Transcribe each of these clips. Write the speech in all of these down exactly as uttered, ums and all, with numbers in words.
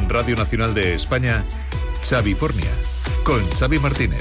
En Radio Nacional de España, Xavifornia, con Xavi Martínez.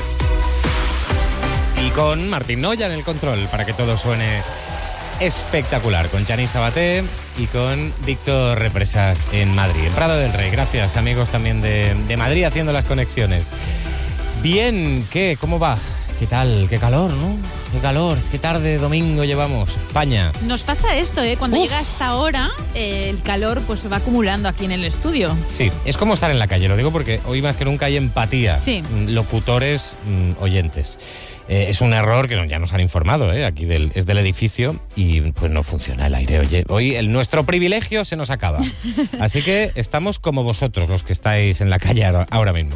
Y con Martín Noya en el control, para que todo suene espectacular, con Chani Sabaté y con Víctor Represas en Madrid, en Prado del Rey. Gracias, amigos también de, de Madrid, haciendo las conexiones. Bien, ¿qué? ¿Cómo va? ¿Qué tal? Qué calor, ¿no? Qué calor, qué tarde domingo llevamos. España. Nos pasa esto, ¿eh? Cuando Uf. llega esta hora, eh, el calor pues se va acumulando aquí en el estudio. Sí, es como estar en la calle, lo digo porque hoy más que nunca hay empatía. Sí. Locutores, mm, oyentes. Eh, es un error que no, ya nos han informado, ¿eh? Aquí del, es del edificio y pues no funciona el aire. Oye, hoy el, nuestro privilegio se nos acaba. Así que estamos como vosotros, los que estáis en la calle ahora, ahora mismo.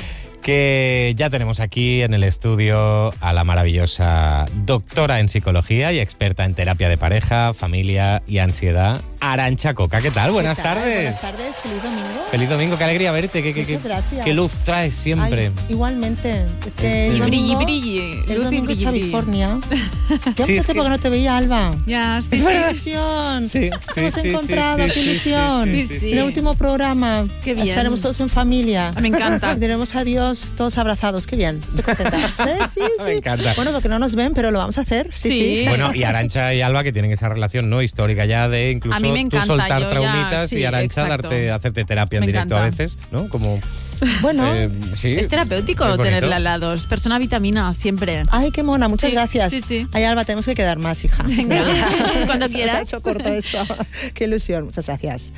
Que ya tenemos aquí en el estudio a la maravillosa doctora en psicología y experta en terapia de pareja, familia y ansiedad, Arantxa Coca. ¿Qué tal? Buenas ¿Qué tal? tardes. Buenas tardes, feliz domingo. Feliz domingo, qué alegría verte. Qué, qué, Muchas qué, gracias. qué luz traes siempre. Ay, igualmente. Es que Sí. el Brilli, domingo brilli. es Luz y domingo en brilli, Xavifornia. Ya Sí, mucho es tiempo que- que no te veía, Alba. Ya, sí, ¡Qué sí. ilusión! Sí, sí, Hemos sí, encontrado, sí, qué sí, ilusión. sí, sí, sí. En el último programa. Qué bien. Estaremos todos en familia. Me encanta. Diremos adiós, todos abrazados. Qué bien. Estoy contenta. ¿Eh? Sí, sí. Me encanta. Bueno, porque no nos ven, pero lo vamos a hacer. Sí, sí. Sí. Bueno, y Arantxa y Alba, que tienen esa relación no histórica ya de incluso A mí me tú encanta, soltar yo ya- traumitas sí, y Arantxa exacto. darte, hacerte terapia en Me directo a encanta. veces, ¿no? Como Bueno. eh, sí, Es terapéutico es bonito. tenerla al lado. Es persona vitamina, siempre. Ay, qué mona, muchas Sí, gracias. sí, sí. Ay, Alba, tenemos que quedar más, hija. Venga, cuando Se nos quieras. ha hecho corto esto. Qué ilusión, muchas gracias.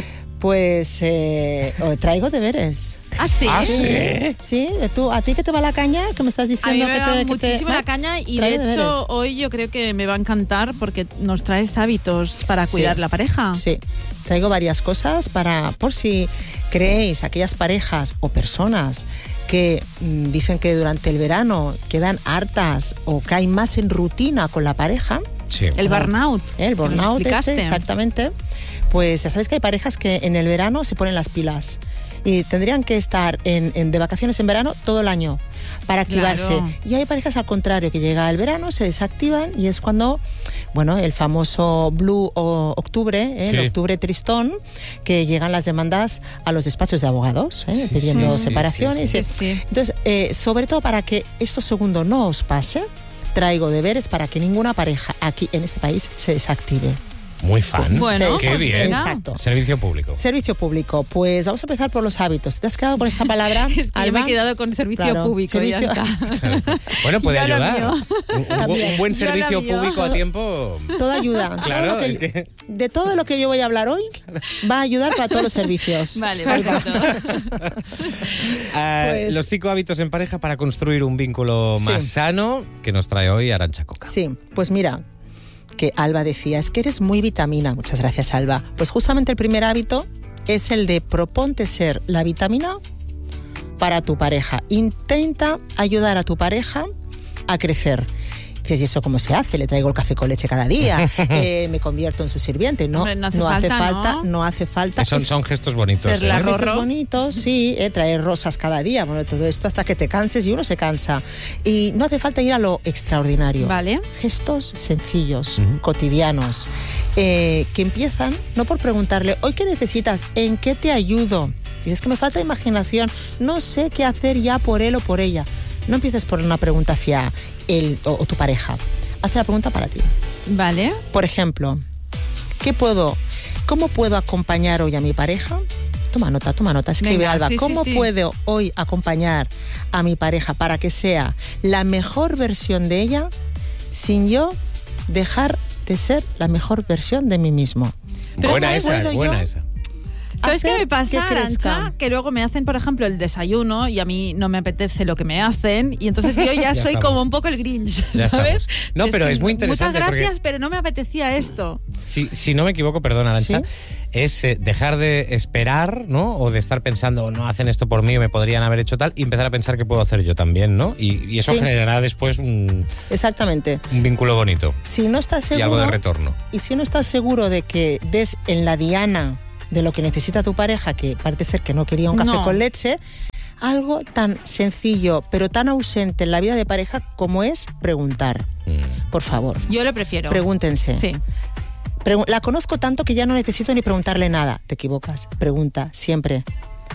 Pues eh, os traigo deberes. ¿Ah, sí? ¿Ah, sí? Sí, tú, ¿a ti que te va la caña? Que me estás A mí diciendo me que va te... que te- muchísimo ¿no? la caña y Trae de deberes. hecho hoy yo creo que me va a encantar porque nos traes hábitos para Sí. cuidar la pareja. Sí, traigo varias cosas para, por si creéis, aquellas parejas o personas que mm, dicen que durante el verano quedan hartas o caen más en rutina con la pareja. Sí. El burnout. ¿eh? El que me lo burnout explicaste. este, exactamente. Pues ya sabéis que hay parejas que en el verano se ponen las pilas y tendrían que estar en, en- de vacaciones en verano todo el año para activarse. Claro. Y hay parejas al contrario, que llega el verano, se desactivan y es cuando, bueno, el famoso Blue o octubre, ¿eh? Sí. el octubre tristón, que llegan las demandas a los despachos de abogados, ¿eh? Sí, pidiendo sí, sí, separaciones. sí, sí. Entonces, eh, sobre todo para que esto segundo no os pase, traigo deberes para que ninguna pareja aquí en este país se desactive. Muy fan. Bueno, qué pues bien. venga. Exacto. Servicio público. Servicio público. Pues vamos a empezar por los hábitos. ¿Te has quedado con esta palabra, Es que yo Alba? me he quedado con servicio Claro, público y ya servicio- está. Bueno, puede Yo lo ayudar. mío. Un, un bu- También. un buen Yo lo servicio mío. público a tiempo. Todo ayuda. Claro, Todo lo que- es que- De todo lo que yo voy a hablar hoy, va a ayudar para todos los servicios. Vale, perfecto. Ah, Pues- los cinco hábitos en pareja para construir un vínculo Sí. más sano que nos trae hoy Arantxa Coca. Sí, pues mira, que Alba decía, es que eres muy vitamina. Muchas gracias, Alba. Pues justamente el primer hábito es el de proponte ser la vitamina para tu pareja. Intenta ayudar a tu pareja a crecer. Dices, ¿y eso cómo se hace? Le traigo el café con leche cada día, eh, me convierto en su sirviente. No, Hombre, no hace hace falta, falta, ¿no? no hace falta. Son, Es- son gestos bonitos. Ser la ¿eh? ro- gestos Rorro. bonitos, sí, eh, traer rosas cada día, bueno, todo esto hasta que te canses y uno se cansa. Y no hace falta ir a lo extraordinario. Vale. Gestos sencillos, Ujú. cotidianos, eh, que empiezan no por preguntarle, ¿hoy qué necesitas? ¿En qué te ayudo? Y es que me falta imaginación, no sé qué hacer ya por él o por ella. No empieces por una pregunta hacia él o, o tu pareja. Haz la pregunta para ti. Vale. Por ejemplo, ¿qué puedo, ¿cómo puedo acompañar hoy a mi pareja? Toma nota, toma nota, escribe Venga, Alba. sí, sí, ¿Cómo sí. puedo hoy acompañar a mi pareja para que sea la mejor versión de ella sin yo dejar de ser la mejor versión de mí mismo? Pero Buena ¿sabes? esa, es ¿Puedo buena yo? esa. ¿Sabes qué hacer me pasa, que crezca? Arantxa? Que luego me hacen, por ejemplo, el desayuno y a mí no me apetece lo que me hacen y entonces yo ya, Ya soy estamos. como un poco el Grinch, Ya ¿sabes? estamos. No, pero que es muy interesante Muchas porque- gracias, pero no me apetecía esto. Si, si no me equivoco, perdón, Arantxa, ¿Sí? es eh, dejar de esperar, ¿no? O de estar pensando, no hacen esto por mí o me podrían haber hecho tal, y empezar a pensar que puedo hacer yo también, ¿no? Y, y eso Sí. generará después un, Exactamente. un vínculo bonito Si no estás y algo seguro, de retorno. y si no estás seguro de que des en la diana de lo que necesita tu pareja, que parece ser que no quería un café No. con leche, algo tan sencillo, pero tan ausente en la vida de pareja como es preguntar. Mm. Por favor, Yo lo prefiero. pregúntense. Sí. Pregu- la conozco tanto que ya no necesito ni preguntarle nada. Te equivocas. Pregunta, siempre.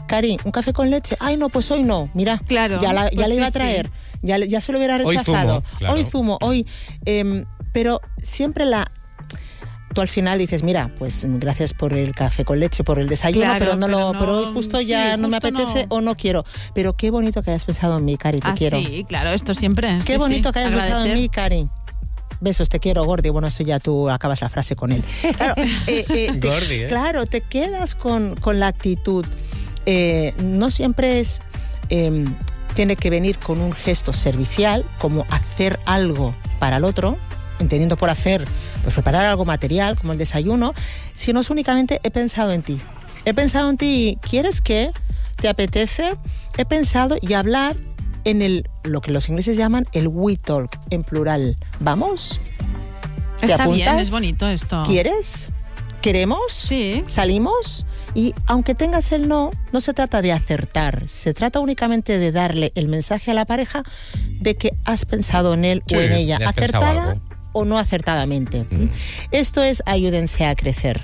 Cari, ¿un café con leche? Ay, no, pues hoy no. Mira, Claro, ya, la, ya pues le iba sí, a traer. sí. Ya, ya se lo hubiera Hoy rechazado. zumo, claro. Hoy zumo, hoy... Eh, pero siempre la... Tú al final dices, mira, pues gracias por el café con leche, por el desayuno, Claro, pero, no pero lo, no- pero hoy justo sí, ya no me justo apetece no. o no quiero. Pero qué bonito que hayas pensado en mí, Cari, te Ah, quiero. sí, claro, esto siempre. Qué sí, bonito sí, que hayas pensado en agradecer. mí, Cari. Besos, te quiero, Gordi. Bueno, eso ya tú acabas la frase con él. Claro, eh, eh, te, Gordi, ¿eh? claro, te quedas con, con la actitud. Eh, no siempre es... eh, tiene que venir con un gesto servicial, como hacer algo para el otro, entendiendo por hacer, pues preparar algo material, como el desayuno, sino es únicamente he pensado en ti. He pensado en ti, ¿quieres qué? ¿Te apetece? He pensado y hablar en el, lo que los ingleses llaman el we talk, en plural. ¿Vamos? ¿Te Está apuntas? bien, es bonito esto. ¿Quieres? ¿Queremos? Sí. ¿Salimos? Y aunque tengas el no, no se trata de acertar, se trata únicamente de darle el mensaje a la pareja de que has pensado en él Sí, o en ella, ya has pensado acertada algo. o no acertadamente. Mm. Esto es ayúdense a crecer.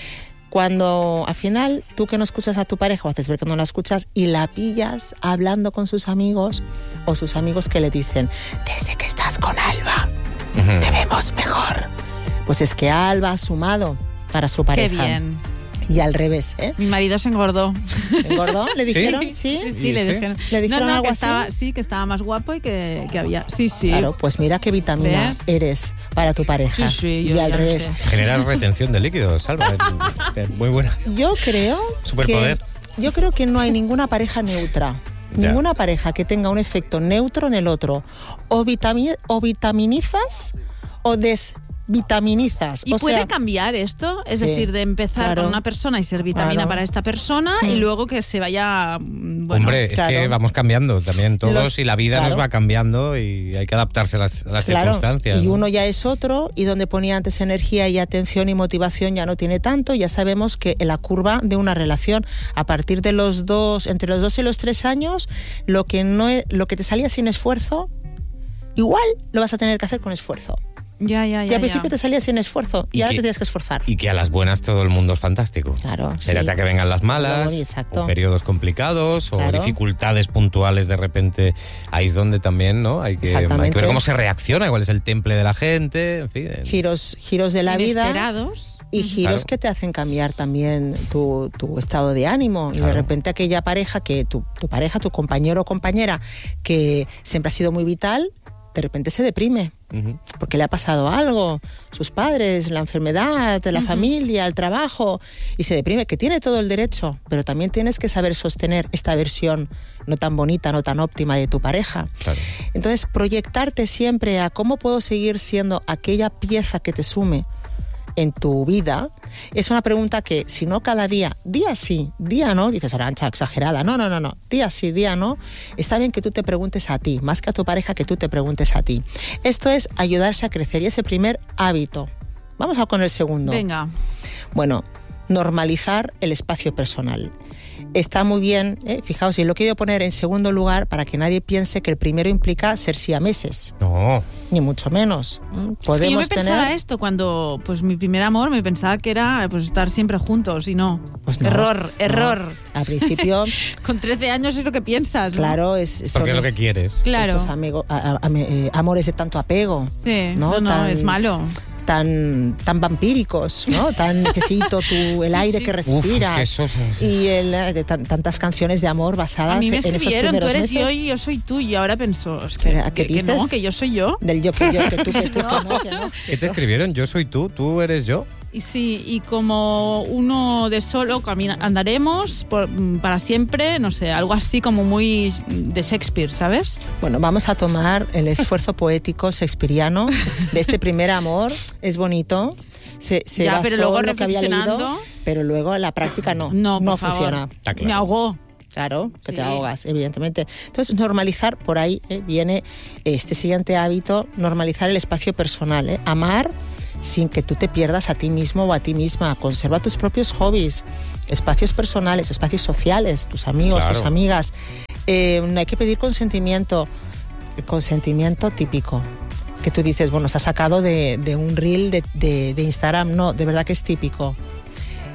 Cuando al final tú que no escuchas a tu pareja o haces ver que no la escuchas y la pillas hablando con sus amigos o sus amigos que le dicen, desde que estás con Alba, Ujú. te vemos mejor. Pues es que Alba ha sumado para su Qué pareja. bien. Y al revés, ¿eh? Mi marido se engordó. ¿Engordó? ¿Le dijeron? ¿Sí? Sí. Sí, ¿Y sí, le sí? dijeron. ¿Le dijeron no, no, algo que así? estaba, sí, que estaba más guapo y que, que había. Sí, sí. Claro, pues mira qué vitamina ¿Ves? eres para tu pareja. Sí, sí, yo y al ya lo revés. sé. Genera retención de líquidos, Salva. Muy buena. Yo creo Superpoder. que yo creo que no hay ninguna pareja neutra. Ya. Ninguna pareja que tenga un efecto neutro en el otro. O, vitami- o vitaminizas o desvitaminizas. ¿Y o puede sea, cambiar esto? Es Sí, decir, de empezar claro. con una persona y ser vitamina Claro. para esta persona y Mm. luego que se vaya. mm, Bueno, Hombre, es claro. que vamos cambiando también todos Los- y la vida claro. nos va cambiando y hay que adaptarse a las, a las claro, circunstancias. y ¿no? uno ya es otro y donde ponía antes energía y atención y motivación ya no tiene tanto. Ya sabemos que en la curva de una relación a partir de los dos, entre los dos y los tres años, lo que no e- lo que te salía sin esfuerzo, igual lo vas a tener que hacer con esfuerzo. ya, ya, Y ya. al principio ya. te salía sin esfuerzo y, Y ahora que- te tienes que esforzar. Y que a las buenas todo el mundo es fantástico. Claro, Espérate sí. a que vengan las malas, Luego, exacto. o periodos complicados, o Claro. dificultades puntuales de repente. Ahí es donde también, ¿no? Hay que, hay que Exactamente. ver cómo se reacciona, cuál es el temple de la gente, en fin. Giros, giros de la vida. Inesperados. Y giros Claro. que te hacen cambiar también tu, tu estado de ánimo. Y de Claro. repente aquella pareja, que tu, tu pareja, tu compañero o compañera, que siempre ha sido muy vital, de repente se deprime. Ujú. Porque le ha pasado algo, sus padres, la enfermedad, la familia, el trabajo, y se deprime, que tiene todo el derecho, pero también tienes que saber sostener esta versión no tan bonita, no tan óptima de tu pareja. Claro. Entonces, proyectarte siempre a cómo puedo seguir siendo aquella pieza que te sume en tu vida, es una pregunta que si no cada día, día sí, día no, dices Arantxa, exagerada, no, no, no, no, día sí, día no, está bien que tú te preguntes a ti, más que a tu pareja, que tú te preguntes a ti. Esto es ayudarse a crecer y ese primer hábito. Vamos a con el segundo. Venga. Bueno, normalizar el espacio personal. Está muy bien, ¿eh? Fijaos, y lo quiero poner en segundo lugar para que nadie piense que el primero implica ser siameses, No, ni mucho menos. ¿Mm? Podemos Es que yo me tener... pensaba esto cuando, pues mi primer amor, me pensaba que era pues estar siempre juntos y no. Pues no, error, no. error. Al principio, Con trece años es lo que piensas, ¿no? claro, es, son porque es lo que es- quieres. Claro. estos amigo- a- a- ame- eh, amores de tanto apego, Sí, ¿no? no, no, Tan- es malo. tan, tan vampíricos, ¿no? Tan necesito tu, el Sí, aire sí. que Uf, es respiras. que eso es- Y el, eh, de tan- tantas canciones de amor basadas A mí me en esos escribieron, tú primeros eres meses. yo y yo soy tú. Y ahora pienso, es que, Espera, ¿a qué que, que no, dices? que yo soy yo. Del yo que yo, que tú, que tú, que no, que no. ¿Qué te escribieron? Yo soy tú, tú eres yo. Y sí, y como uno de solo camina, andaremos por- para siempre, no sé, algo así como muy de Shakespeare, ¿sabes? Bueno, vamos a tomar el esfuerzo poético shakespeariano de este primer amor. Es bonito. Se, se Ya, basó pero luego en lo que había leído, reflexionando- pero luego la práctica no. No, por funciona. favor. Está claro. Me ahogó. Claro, que Sí. te ahogas, evidentemente. Entonces, normalizar, por ahí eh, viene este siguiente hábito, normalizar el espacio personal. eh. Amar sin que tú te pierdas a ti mismo o a ti misma. Conserva tus propios hobbies, espacios personales, espacios sociales, tus amigos, Claro. tus amigas. Eh, no hay que pedir consentimiento. El consentimiento típico. Que tú dices, bueno, se ha sacado de, de un reel de, de- de Instagram. No, de verdad que es típico.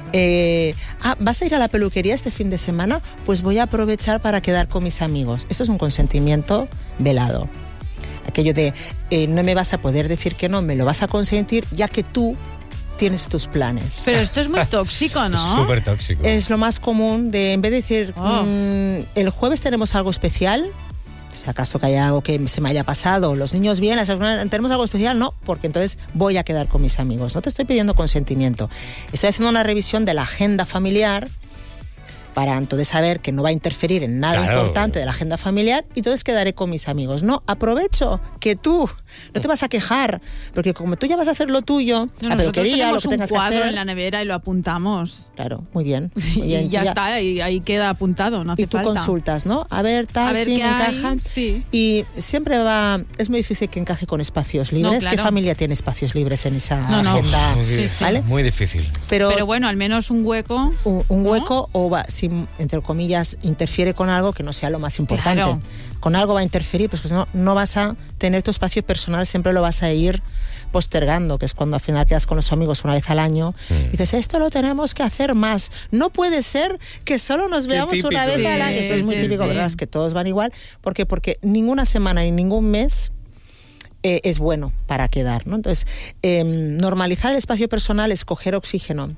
Eh, ah, ¿vas a ir a la peluquería este fin de semana? Pues voy a aprovechar para quedar con mis amigos. Esto es un consentimiento velado. Aquello de eh, no me vas a poder decir que no, me lo vas a consentir ya que tú tienes tus planes. Pero esto es muy tóxico, ¿no? Es súper tóxico. Es lo más común de, en vez de decir, Oh. mmm, el jueves tenemos algo especial, si acaso que haya algo que se me haya pasado, los niños bien, las- tenemos algo especial, no, porque entonces voy a quedar con mis amigos. No te estoy pidiendo consentimiento. Estoy haciendo una revisión de la agenda familiar para entonces saber que no va a interferir en nada Claro. importante de la agenda familiar y entonces quedaré con mis amigos. No, aprovecho que tú no te vas a quejar, porque como tú ya vas a hacer lo tuyo, No, la nosotros peluquería, lo tenemos que un tengas que cuadro hacer. en la nevera y lo apuntamos. Claro, muy bien. Muy Y bien. ya Tú está, y ahí queda apuntado, no hace Y tú falta. consultas, ¿no? A ver, tal, A ver sí, qué me hay, encaja. sí. Y siempre va... Es muy difícil que encaje con espacios libres. claro. ¿Qué familia tiene espacios libres en esa No, no. agenda? Muy, Sí, sí. ¿Vale? muy difícil. Pero, Pero bueno, al menos un hueco. un, un ¿no? hueco o va, si, entre comillas, interfiere con algo que no sea lo más importante. Claro. Con algo va a interferir, pues no, no vas a tener tu espacio personal, siempre lo vas a ir postergando, que es cuando al final quedas con los amigos una vez al año Mm. y dices, esto lo tenemos que hacer más. No puede ser que solo nos Qué veamos típico. una vez Sí, al año. Eso es muy sí, típico, sí. ¿verdad? Es que todos van igual. ¿Por qué? Porque ninguna semana ni ningún mes eh, es bueno para quedar, ¿no? Entonces, eh, normalizar el espacio personal es coger oxígeno,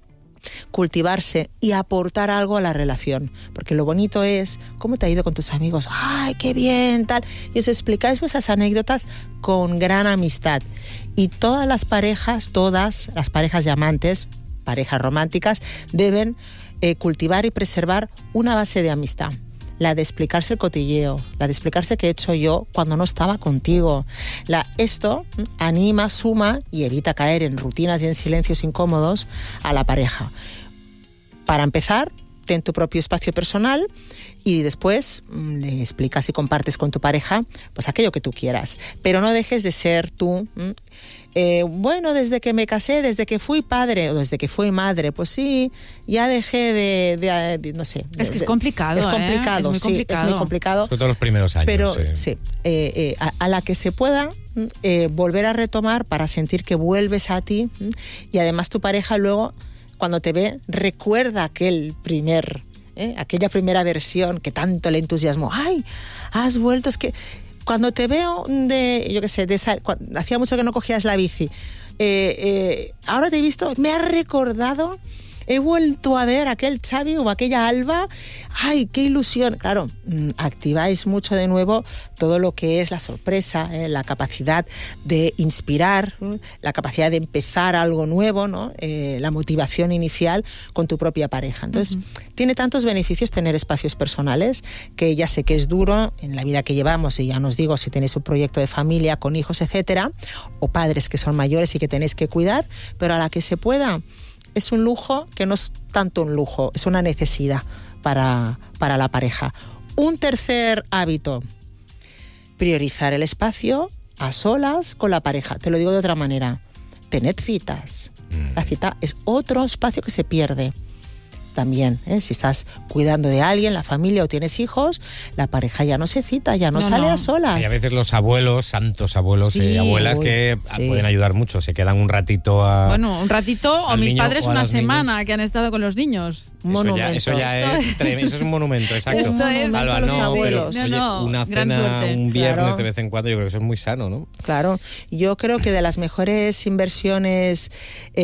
cultivarse y aportar algo a la relación, porque lo bonito es cómo te ha ido con tus amigos, ay, qué bien, tal, y os explicáis esas anécdotas con gran amistad. Y todas las parejas, todas las parejas de amantes, parejas románticas, deben eh, cultivar y preservar una base de amistad. La de explicarse el cotilleo, la de explicarse qué he hecho yo cuando no estaba contigo. La, esto mm, anima, suma y evita caer en rutinas y en silencios incómodos a la pareja. Para empezar, ten tu propio espacio personal y después mm, le explicas y compartes con tu pareja pues aquello que tú quieras. Pero no dejes de ser tú. mm, Eh, bueno, desde que me casé, desde que fui padre o desde que fui madre, pues sí, ya dejé de, de- de- no sé. Es que de- es complicado, Es ¿eh? complicado, Es muy sí, complicado. es muy complicado. Sobre todo los primeros años. Pero sí. sí, eh, eh, a, a la que se pueda mm, eh, volver a retomar para sentir que vuelves a ti mm, y además tu pareja luego, cuando te ve, recuerda aquel primer, eh, aquella primera versión que tanto le entusiasmó. ¡Ay! Has vuelto, es que... Cuando te veo de, yo qué sé, de sal, cuando, hacía mucho que no cogías la bici, eh, eh, ahora te he visto, me has recordado, he vuelto a ver aquel Xavi o aquella Alba, ¡ay, qué ilusión! Claro, mm, activáis mucho de nuevo todo lo que es la sorpresa, eh, la capacidad de inspirar, ¿no? La capacidad de empezar algo nuevo, ¿no? Eh, la motivación inicial con tu propia pareja. Entonces, uh-huh. tiene tantos beneficios tener espacios personales, que ya sé que es duro en la vida que llevamos, y ya nos digo, si tenéis un proyecto de familia con hijos, etcétera, o padres que son mayores y que tenéis que cuidar, pero a la que se pueda, es un lujo que no es tanto un lujo, es una necesidad para, para la pareja. Un tercer hábito, priorizar el espacio a solas con la pareja. Te lo digo de otra manera, tened citas. Mm. La cita es otro espacio que se pierde. También, ¿eh? Si estás cuidando de alguien, la familia o tienes hijos, la pareja ya no se cita, ya no, no sale no. a solas. Y a veces los abuelos, santos abuelos, sí, eh, abuelas uy, que sí. pueden ayudar mucho, se quedan un ratito a... Bueno, un ratito, o mis padres una semana niños. que han estado con los niños. Eso ya, eso ya es tremendo, eso es un monumento, exacto. Esto es Alba, los no, abuelos. Pero, oye, no, no, una gran cena suerte. un viernes claro. de vez en cuando, yo creo que eso es muy sano, ¿no? Claro, yo creo que de las mejores inversiones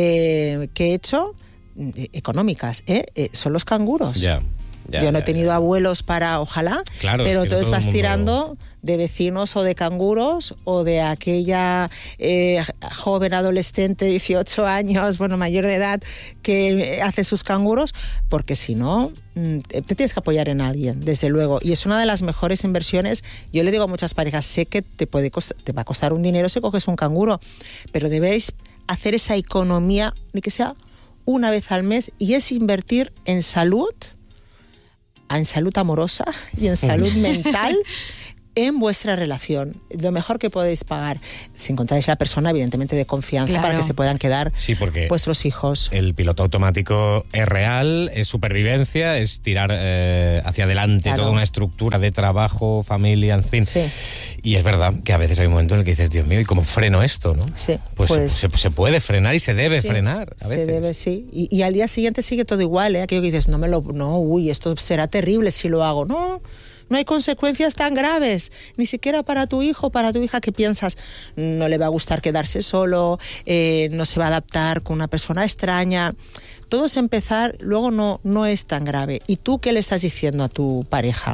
eh, que he hecho... económicas, ¿eh? Eh, son los canguros. Ya, ya, Yo no ya, he tenido ya. abuelos para, ojalá, claro, pero es que entonces vas mundo... tirando de vecinos o de canguros o de aquella eh, joven adolescente de dieciocho años, bueno, mayor de edad, que hace sus canguros, porque si no, te tienes que apoyar en alguien, desde luego. Y es una de las mejores inversiones. Yo le digo a muchas parejas, sé que te, puede costar, te va a costar un dinero si coges un canguro, pero debéis hacer esa economía, ni que sea una vez al mes, y es invertir en salud, en salud amorosa y en salud mental, en vuestra relación. Lo mejor que podéis pagar, si encontráis la persona, evidentemente, de confianza, Claro. para que se puedan quedar Sí, porque vuestros hijos. el piloto automático es real, es supervivencia, es tirar eh, hacia adelante Claro. toda una estructura de trabajo, familia, en fin. Sí. Y es verdad que a veces hay un momento en el que dices, Dios mío, ¿y cómo freno esto? ¿no? Sí, Pues, pues- se, se puede frenar y se debe Sí, frenar a veces. Se debe, sí. Y, y al día siguiente sigue todo igual, ¿eh? Aquello que dices, no me lo, no, uy, esto será terrible si lo hago. No, no hay consecuencias tan graves, ni siquiera para tu hijo, para tu hija, que piensas, no le va a gustar quedarse solo, eh, no se va a adaptar con una persona extraña. Todo es empezar, luego no, no es tan grave. ¿Y tú qué le estás diciendo a tu pareja?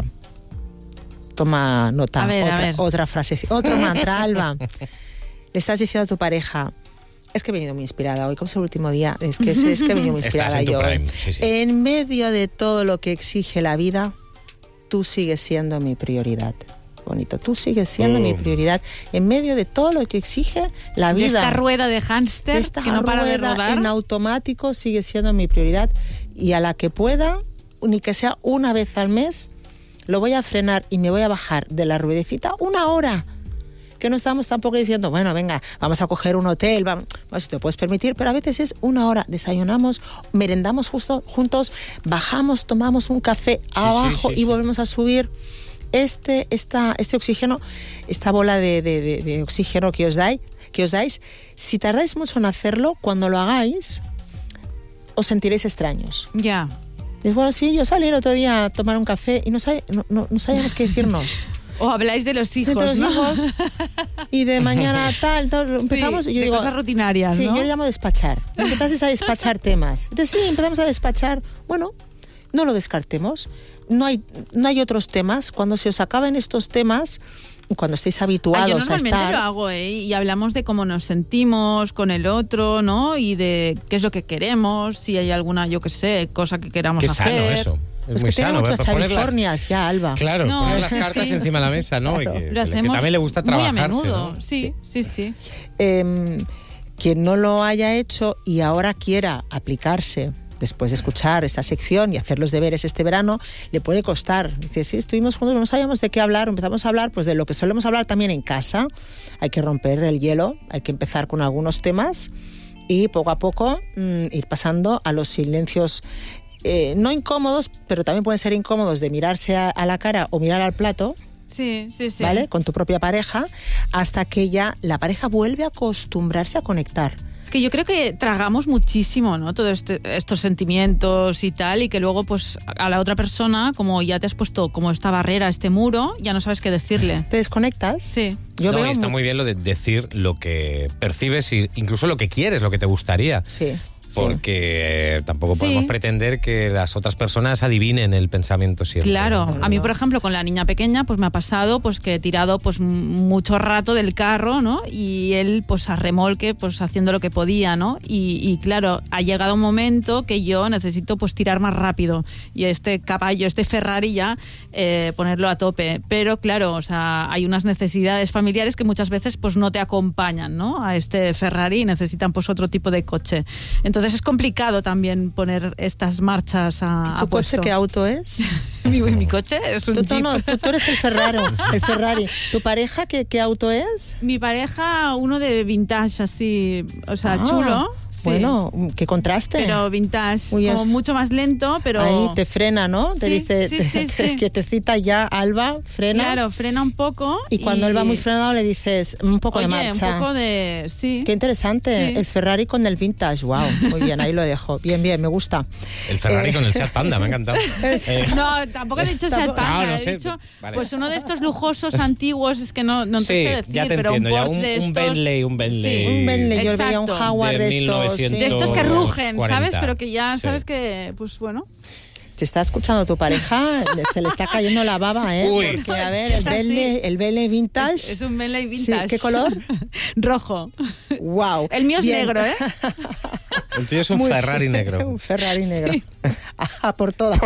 Toma nota, A ver, a otra, ver. otra frase, otro mantra, Alba. Le estás diciendo a tu pareja, es que he venido muy inspirada hoy, como es el último día, es que, es, es que he venido muy Estás inspirada en tu yo hoy. prime, sí, sí. En medio de todo lo que exige la vida, tú sigues siendo mi prioridad. Bonito, tú sigues siendo Oh. mi prioridad. En medio de todo lo que exige la De vida. esta rueda de hámster Esta que no para de rueda rodar. en automático sigue siendo mi prioridad, y a la que pueda, ni que sea una vez al mes, lo voy a frenar y me voy a bajar de la ruedecita una hora. Que no estamos tampoco diciendo, bueno, venga, vamos a coger un hotel, vamos, bueno, si te lo puedes permitir, pero a veces es una hora. Desayunamos, merendamos justo juntos, bajamos, tomamos un café sí, abajo sí, y sí. volvemos a subir. Este, esta, este oxígeno, esta bola de, de- de- de oxígeno que os, dais, que os dais, si tardáis mucho en hacerlo, cuando lo hagáis, os sentiréis extraños. Ya. Y bueno, sí, yo salí el otro día a tomar un café y no, sab- no, no, no sabíamos qué decirnos. O habláis de los hijos, De los ¿no? hijos, y de mañana tal, tal, empezamos Sí, y yo de digo... cosas rutinarias, Sí, ¿no? yo le llamo despachar. Empezasteis a despachar temas. Entonces sí, empezamos a despachar. Bueno, no lo descartemos. No hay, no hay otros temas. Cuando se os acaben estos temas, cuando estéis Ah, habituados yo a normalmente estar... lo hago, ¿eh? Y hablamos de cómo nos sentimos con el otro, ¿no? Y de qué es lo que queremos, si hay alguna, yo qué sé, cosa que queramos Qué hacer. sano eso. Es Es muy que tiene sano. muchas ¿verdad? Poner las- chavifornias ya, Alba. Claro, No, poner las sí, cartas sí. encima de la mesa, ¿no? Y Claro. que, Lo que hacemos también le gusta muy a trabajarse, menudo. ¿no? Sí, sí, sí. Eh, quien no lo haya hecho y ahora quiera aplicarse después de escuchar esta sección y hacer los deberes este verano, le puede costar. Dice, sí, estuvimos juntos, no sabíamos de qué hablar, empezamos a hablar pues de lo que solemos hablar también en casa. Hay que romper el hielo, hay que empezar con algunos temas y poco a poco mm, ir pasando a los silencios eh, no incómodos, pero también pueden ser incómodos, de mirarse a, a la cara o mirar al plato, Sí, sí, sí. ¿vale? Con tu propia pareja, hasta que ya la pareja vuelve a acostumbrarse a conectar. Es que yo creo que tragamos muchísimo, ¿no? Todos este- estos sentimientos y tal, y que luego, pues, a la otra persona, como ya te has puesto como esta barrera, este muro, ya no sabes qué decirle. ¿Te desconectas? Sí. Yo No, veo y está mu- muy bien lo de decir lo que percibes y incluso lo que quieres, lo que te gustaría. Sí. Porque eh, tampoco Sí. podemos pretender que las otras personas adivinen el pensamiento siempre. Claro, ¿no? a mí por ejemplo con la niña pequeña pues me ha pasado pues que he tirado pues m- mucho rato del carro, ¿no? Y él pues a remolque pues haciendo lo que podía, ¿no? Y, y claro, ha llegado un momento que yo necesito pues tirar más rápido y este caballo, este Ferrari ya eh, ponerlo a tope, pero claro, o sea, hay unas necesidades familiares que muchas veces pues no te acompañan, ¿no? A este Ferrari y necesitan pues otro tipo de coche. Entonces es complicado también poner estas marchas a, ¿Tu a coche puesto. qué auto es? Mi, mi coche es un Tú, tú Jeep. no, tú, tú eres el Ferrari, el Ferrari. ¿Tu pareja qué, qué auto es? Mi pareja, uno de vintage, así, o sea, Ah, chulo. Sí. Bueno, qué contraste. Pero vintage, Uy, como es- mucho más lento, pero... Ahí te frena, ¿no? Te Sí, dice sí, te- sí, te- sí. que te cita ya, Alba, frena. Claro, frena un poco. Y cuando él va muy frenado le dices un poco Oye, de marcha. un poco de... Sí. Qué interesante. Sí. El Ferrari con el vintage. Wow, muy bien, ahí lo dejo. Bien, bien, me gusta. El Ferrari Eh, con el Seat Panda, me ha encantado. Eh, No, tampoco he dicho Seat Tampoco- Panda, No, no he sé. dicho Vale. pues uno de estos lujosos antiguos, es que no, no te sí, sé decir, ya te pero entiendo. un Ya, Porsche un, de un estos... Bentley, un Bentley. Un Bentley, yo veía un Exacto. Jaguar de, De estos. sí. De estos que rugen, cuarenta. ¿sabes? Pero que ya Sí. sabes que, pues bueno... Te está escuchando tu pareja, se le está cayendo la baba, ¿eh? Uy. Porque, a ver, Es el así. Bentley, el Bentley vintage. Es, es un Bentley vintage. Sí, ¿qué color? Rojo. Wow. El mío es Bien. negro, ¿eh? El tuyo es un Muy- Ferrari negro. Un Ferrari negro. A por todas.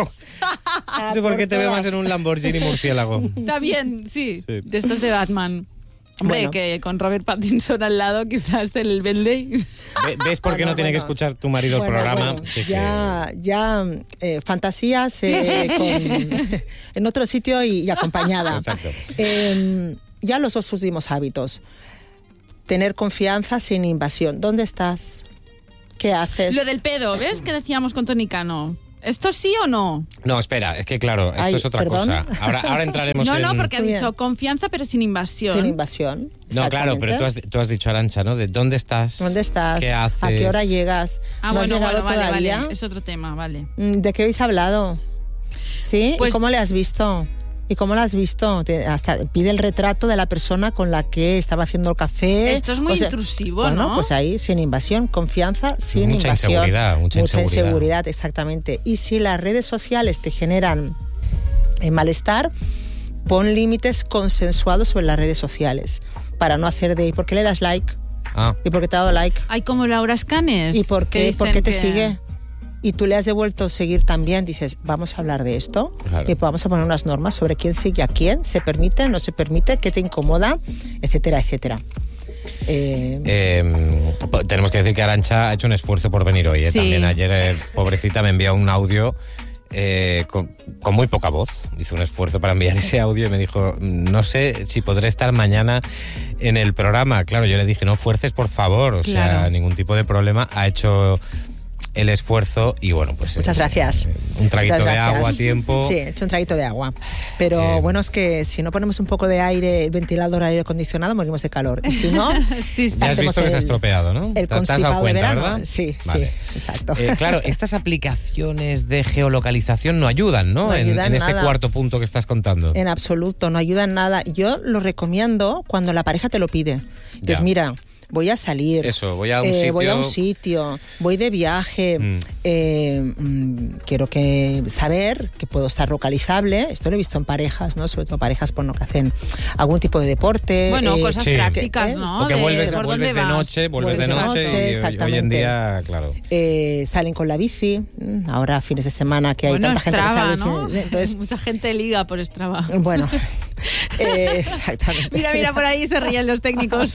A No sé por qué te veo todas. más en un Lamborghini murciélago. Está bien, sí, Sí. de estos de Batman. Hombre, Bueno. que con Robert Pattinson al lado quizás el Bentley. ¿Ves por qué Bueno, no tiene que bueno. escuchar tu marido el Bueno, programa? bueno, Sí que- ya, ya eh, fantasías eh, con- en otro sitio y, y acompañada. Exacto. Eh, ya los dos últimos hábitos. Tener confianza sin invasión. ¿Dónde estás? ¿Qué haces? Lo del pedo, ¿ves? Que decíamos con Tony Cano. ¿Esto sí o no? No, espera, es que claro, esto Ay, es otra ¿perdón? cosa. Ahora, ahora entraremos No, en... no, porque ha Bien. dicho confianza pero sin invasión. Sin invasión. No, claro, pero tú has, tú has dicho, Arantxa, ¿no? De dónde estás. ¿Dónde estás? ¿Qué haces? ¿A qué hora llegas? Ah, ¿No has bueno, llegado bueno, vale, todavía? vale. Es otro tema, vale. ¿De qué habéis hablado? ¿Sí? Pues- ¿Y cómo le has visto? ¿Y cómo lo has visto? Te- hasta pide el retrato de la persona con la que estaba haciendo el café. Esto es muy intrusivo, bueno, ¿no? pues ahí, sin invasión, confianza, sin Mucha invasión. inseguridad, mucha inseguridad. inseguridad, exactamente. Y si las redes sociales te generan eh, malestar, pon límites consensuados sobre las redes sociales para no hacer de ¿y por qué le das like? Ah, ¿Y por qué te ha dado like? Hay como Laura Escanes. ¿Y por que qué, por dicen qué te que- sigue? Y tú le has devuelto seguir también, dices, vamos a hablar de esto Claro. y vamos a poner unas normas sobre quién sigue a quién, se permite, no se permite, qué te incomoda, etcétera, etcétera. Eh, eh, po- tenemos que decir que Arantxa ha hecho un esfuerzo por venir hoy. ¿eh? Sí. También ayer, eh, pobrecita, me envió un audio eh, con, con muy poca voz. Hizo un esfuerzo para enviar ese audio y me dijo, no sé si podré estar mañana en el programa. Claro, yo le dije, no fuerces, por favor. O sea, Claro. ningún tipo de problema. Ha hecho el esfuerzo y bueno, pues... Muchas eh, gracias. eh, un traguito Muchas de gracias. agua a tiempo. Sí, he hecho un traguito de agua. Pero Eh, bueno, es que si no ponemos un poco de aire, ventilador, aire acondicionado, morimos de calor. Y si no, Sí, sí. Ya has hacemos visto que se ha el- estropeado, ¿no? el ¿Te- te has dado constipado de cuenta, verano. verdad? Sí, Vale. sí, exacto. Eh, claro, estas aplicaciones de geolocalización no ayudan, ¿no? No en ayudan en este nada. cuarto punto que estás contando. En absoluto, no ayudan nada. Yo lo recomiendo cuando la pareja te lo pide. Pues Ya. mira, voy a salir. Eso, voy a un eh, sitio... Voy a un sitio, voy de viaje. Mm. eh, mm, quiero que saber que puedo estar localizable. Esto lo he visto en parejas, ¿no? Sobre todo parejas por no que hacen algún tipo de deporte. Bueno, eh, cosas Sí. prácticas, ¿eh? ¿no? Porque De vuelves, por vuelves dónde de vas. noche, vuelves de Vuelves de noche, noche, y hoy- hoy en exactamente. día, claro. Eh, salen con la bici. mm, Ahora fines de semana que hay Bueno, tanta gente que Strava, sale. ¿no? fines de- Entonces, Mucha gente liga por Strava. bueno, eh, exactamente. Mira, mira, por ahí se ríen los técnicos.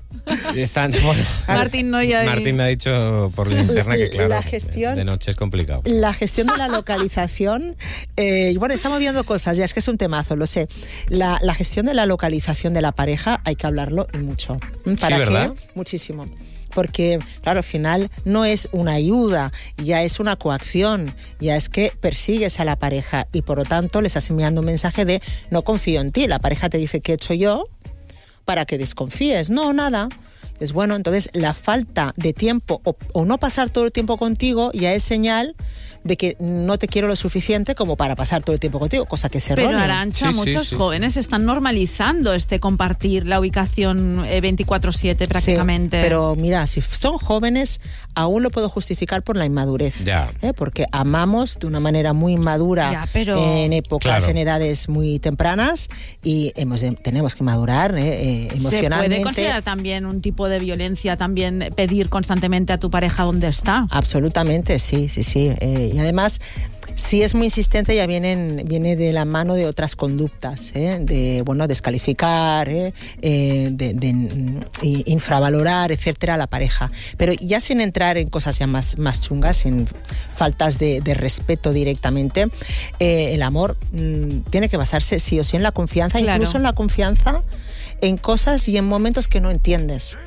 Están, bueno, Martín Noya. y- Martín me ha dicho por internet que, claro, La gestión- de noche es complicado. La gestión de la localización, eh, y bueno, estamos viendo cosas, ya es que es un temazo, lo sé. La, la gestión de la localización de la pareja hay que hablarlo y mucho. ¿Para Sí, ¿verdad? qué? Muchísimo. Porque, claro, al final no es una ayuda, ya es una coacción, ya es que persigues a la pareja y por lo tanto le estás enviando un mensaje de no confío en ti. La pareja te dice, ¿qué he hecho yo para que desconfíes? No, nada. Es bueno, entonces la falta de tiempo o, o no pasar todo el tiempo contigo ya es señal de que no te quiero lo suficiente como para pasar todo el tiempo contigo, cosa que es Pero errónea. Arantxa, Sí, sí, muchos sí. jóvenes están normalizando este compartir la ubicación eh, veinticuatro siete prácticamente. Sí, pero mira, si son jóvenes, aún lo puedo justificar por la inmadurez. Ya. ¿eh? Porque amamos de una manera muy inmadura Ya, pero- en épocas, Claro. en edades muy tempranas y hemos de- tenemos que madurar ¿eh? Eh, ¿Se emocionalmente. puede considerar también un tipo de violencia, también pedir constantemente a tu pareja dónde está? Absolutamente, sí, sí, sí. Eh, y además, si es muy insistente, ya vienen, viene de la mano de otras conductas, ¿eh? de bueno, descalificar, ¿eh? Eh, de, de, mm, i- infravalorar, etcétera, a la pareja. Pero ya sin entrar en cosas ya más, más chungas, en faltas de, de respeto directamente, eh, el amor mm, tiene que basarse sí o sí en la confianza, Claro. incluso en la confianza en cosas y en momentos que no entiendes.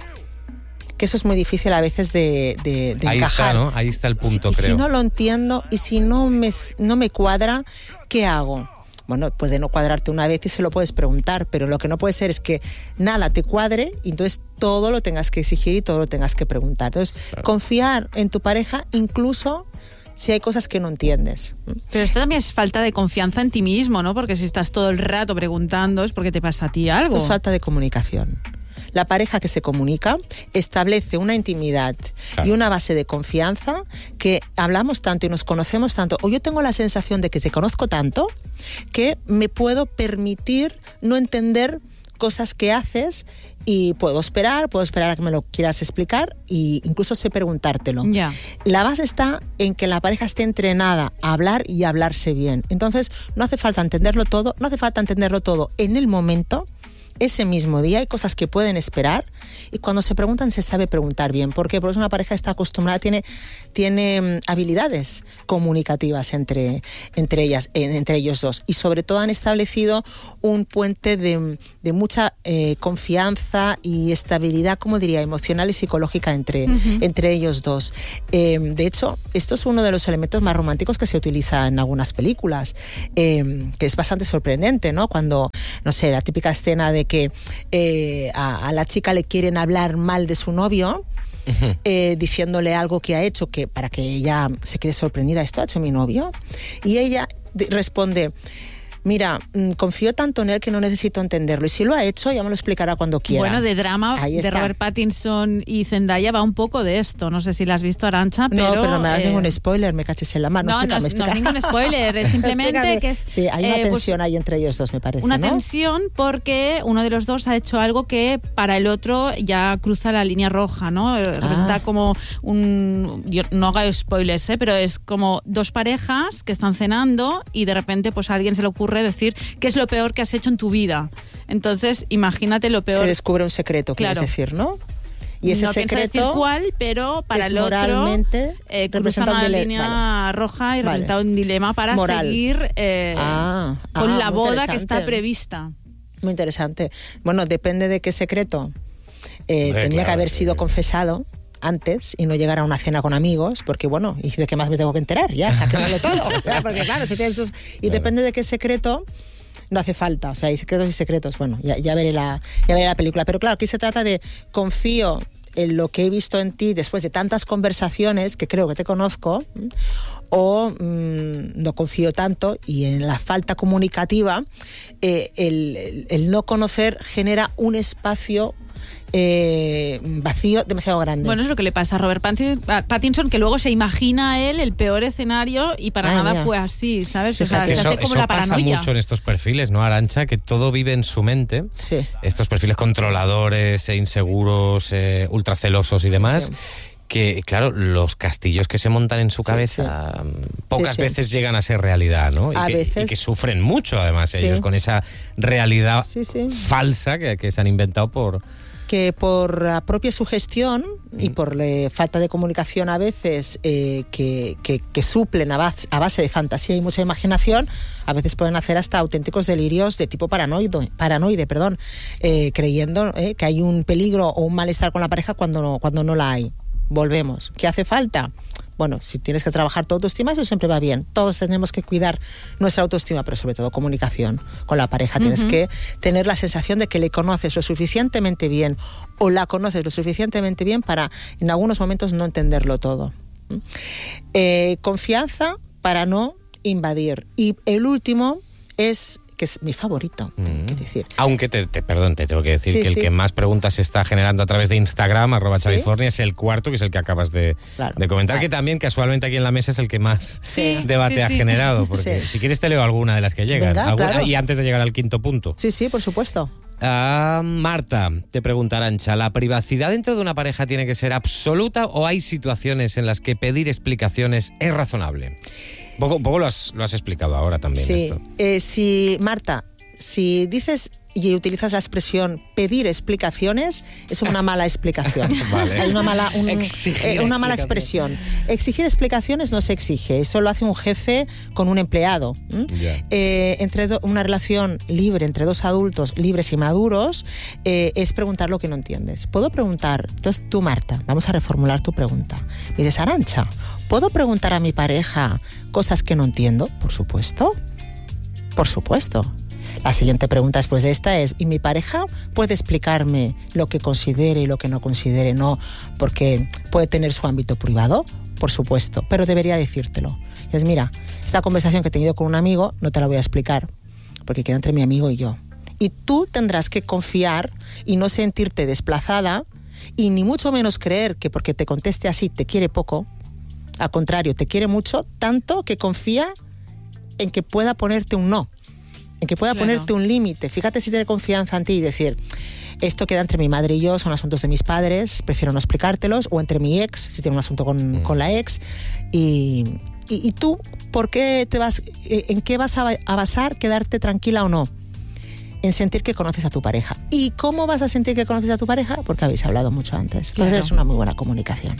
Que eso es muy difícil a veces de, de, de Ahí encajar. está, ¿no? Ahí está el punto, si, creo. Si no lo entiendo y si no me, no me cuadra, ¿qué hago? Bueno, puede no cuadrarte una vez y se lo puedes preguntar, pero lo que no puede ser es que nada te cuadre y entonces todo lo tengas que exigir y todo lo tengas que preguntar. Entonces, Claro. confiar en tu pareja incluso si hay cosas que no entiendes. Pero esto también es falta de confianza en ti mismo, ¿no? Porque si estás todo el rato preguntando es porque te pasa a ti algo. Esto es falta de comunicación. La pareja que se comunica establece una intimidad Claro. y una base de confianza que hablamos tanto y nos conocemos tanto, o yo tengo la sensación de que te conozco tanto que me puedo permitir no entender cosas que haces y puedo esperar, puedo esperar a que me lo quieras explicar e incluso sé preguntártelo. Ya. La base está en que la pareja esté entrenada a hablar y a hablarse bien. Entonces, no hace falta entenderlo todo, no hace falta entenderlo todo en el momento, ese mismo día, hay cosas que pueden esperar, y cuando se preguntan se sabe preguntar bien. ¿Por qué? Porque es una pareja que está acostumbrada, tiene, tiene um, habilidades comunicativas entre, entre ellas, eh, entre ellos dos, y sobre todo han establecido un puente de, de mucha eh, confianza y estabilidad, como diría, emocional y psicológica entre, uh-huh. entre ellos dos. Eh, de hecho, esto es uno de los elementos más románticos que se utiliza en algunas películas, eh, que es bastante sorprendente, ¿no? Cuando, no sé, la típica escena de que eh, a, a la chica le quieren hablar mal de su novio, uh-huh. eh, diciéndole algo que ha hecho que para que ella se quede sorprendida. ¿Esto ha hecho mi novio? Y ella de, responde: mira, confío tanto en él que no necesito entenderlo. Y si lo ha hecho, ya me lo explicará cuando quiera. Bueno, de drama de Robert Pattinson y Zendaya va un poco de esto. No sé si la has visto, Arantxa, pero... No, pero no me hagas eh... ningún spoiler, me caches en la mano. No, explícame, no, explícame. no es ningún spoiler, es simplemente que es... Sí, hay una eh, tensión pues, ahí entre ellos dos, me parece, Una ¿no? tensión porque uno de los dos ha hecho algo que para el otro ya cruza la línea roja, ¿no? Ah. Representa como un... Yo no hago spoilers, ¿eh? Pero es como dos parejas que están cenando y de repente pues a alguien se le ocurre decir que es lo peor que has hecho en tu vida. Entonces, imagínate lo peor. Se descubre un secreto, claro. quieres decir, ¿no? Y ese no secreto decir cuál, pero para el otro eh, cruza una dile- línea vale. roja y vale. representa un dilema para Moral. seguir eh, ah, con ah, la boda que está prevista. Muy interesante. Bueno, depende de qué secreto. Eh, Hombre, tenía claro, que haber sí. sido confesado antes y no llegar a una cena con amigos, porque bueno, ¿y de qué más me tengo que enterar? Ya, saquémoslo todo. Ya, porque claro, si tienes esos... Y claro. depende de qué secreto... No hace falta, o sea, hay secretos y secretos. Bueno, ya, ya, veré la, ya veré la película. Pero claro, aquí se trata de confío en lo que he visto en ti después de tantas conversaciones que creo que te conozco, o mmm, no confío tanto, y en la falta comunicativa, eh, el, el, el no conocer genera un espacio Eh, vacío demasiado grande. Bueno, es lo que le pasa a Robert Pattinson, que luego se imagina a él el peor escenario y para Ay, nada mira. fue así, ¿sabes? O sea, es que se eso, hace como eso la paranoia. pasa mucho en estos perfiles, ¿no, Arantxa? Que todo vive en su mente. Sí. Estos perfiles controladores, e inseguros, eh, ultracelosos y demás. Sí. Que, claro, los castillos que se montan en su cabeza sí, sí. pocas sí, sí. veces llegan a ser realidad, ¿no? Y a que, veces... y que sufren mucho, además, sí. ellos, con esa realidad sí, sí. falsa que, que se han inventado por... que por la propia sugestión y por la falta de comunicación a veces eh, que, que, que suplen a base, a base de fantasía y mucha imaginación, a veces pueden hacer hasta auténticos delirios de tipo paranoide, paranoide perdón, eh, creyendo eh, que hay un peligro o un malestar con la pareja cuando no, cuando no la hay. Volvemos. ¿Qué hace falta? Bueno, si tienes que trabajar tu autoestima, eso siempre va bien. Todos tenemos que cuidar nuestra autoestima, pero sobre todo comunicación con la pareja. Uh-huh. Tienes que tener la sensación de que le conoces lo suficientemente bien o la conoces lo suficientemente bien para en algunos momentos no entenderlo todo. Eh, confianza para no invadir. Y el último es... que es mi favorito, mm. ¿qué decir? Aunque, te, te, perdón, te tengo que decir sí, que el sí. que más preguntas se está generando a través de Instagram, arroba ¿Sí? Xavifornia, es el cuarto, que es el que acabas de, claro. de comentar, claro. que también casualmente aquí en la mesa es el que más sí, debate sí, ha sí. generado, porque sí. si quieres te leo alguna de las que llegan. Venga, alguna, claro. Y antes de llegar al quinto punto. Sí, sí, por supuesto. Uh, Marta, te pregunta Arantxa, ¿la privacidad dentro de una pareja tiene que ser absoluta o hay situaciones en las que pedir explicaciones es razonable? Un poco, poco lo, has, lo has explicado ahora también. Sí, esto. Eh, si, Marta, si dices y utilizas la expresión pedir explicaciones, es una mala explicación. Vale. Hay una mala, un, eh, una mala expresión. Exigir explicaciones no se exige, eso lo hace un jefe con un empleado. Yeah. Eh, entre do, una relación libre entre dos adultos libres y maduros eh, es preguntar lo que no entiendes. ¿Puedo preguntar? Entonces tú, Marta, vamos a reformular tu pregunta. Me dices, Arantxa, ¿puedo preguntar a mi pareja cosas que no entiendo? Por supuesto. Por supuesto. La siguiente pregunta después de esta es, ¿y mi pareja puede explicarme lo que considere y lo que no considere? No, porque puede tener su ámbito privado, por supuesto, pero debería decírtelo. Es, mira, esta conversación que he tenido con un amigo no te la voy a explicar, porque queda entre mi amigo y yo. Y tú tendrás que confiar y no sentirte desplazada y ni mucho menos creer que porque te conteste así te quiere poco. Al contrario, te quiere mucho, tanto que confía en que pueda ponerte un no. En que pueda claro. ponerte un límite. Fíjate si tiene confianza en ti y decir, esto queda entre mi madre y yo, son asuntos de mis padres, prefiero no explicártelos, o entre mi ex, si tiene un asunto con, mm. con la ex, y, y, y tú, ¿por qué te vas, en qué vas a, a basar quedarte tranquila o no? en sentir que conoces a tu pareja. ¿Y cómo vas a sentir que conoces a tu pareja? Porque habéis hablado mucho antes. Claro. Entonces es una muy buena comunicación.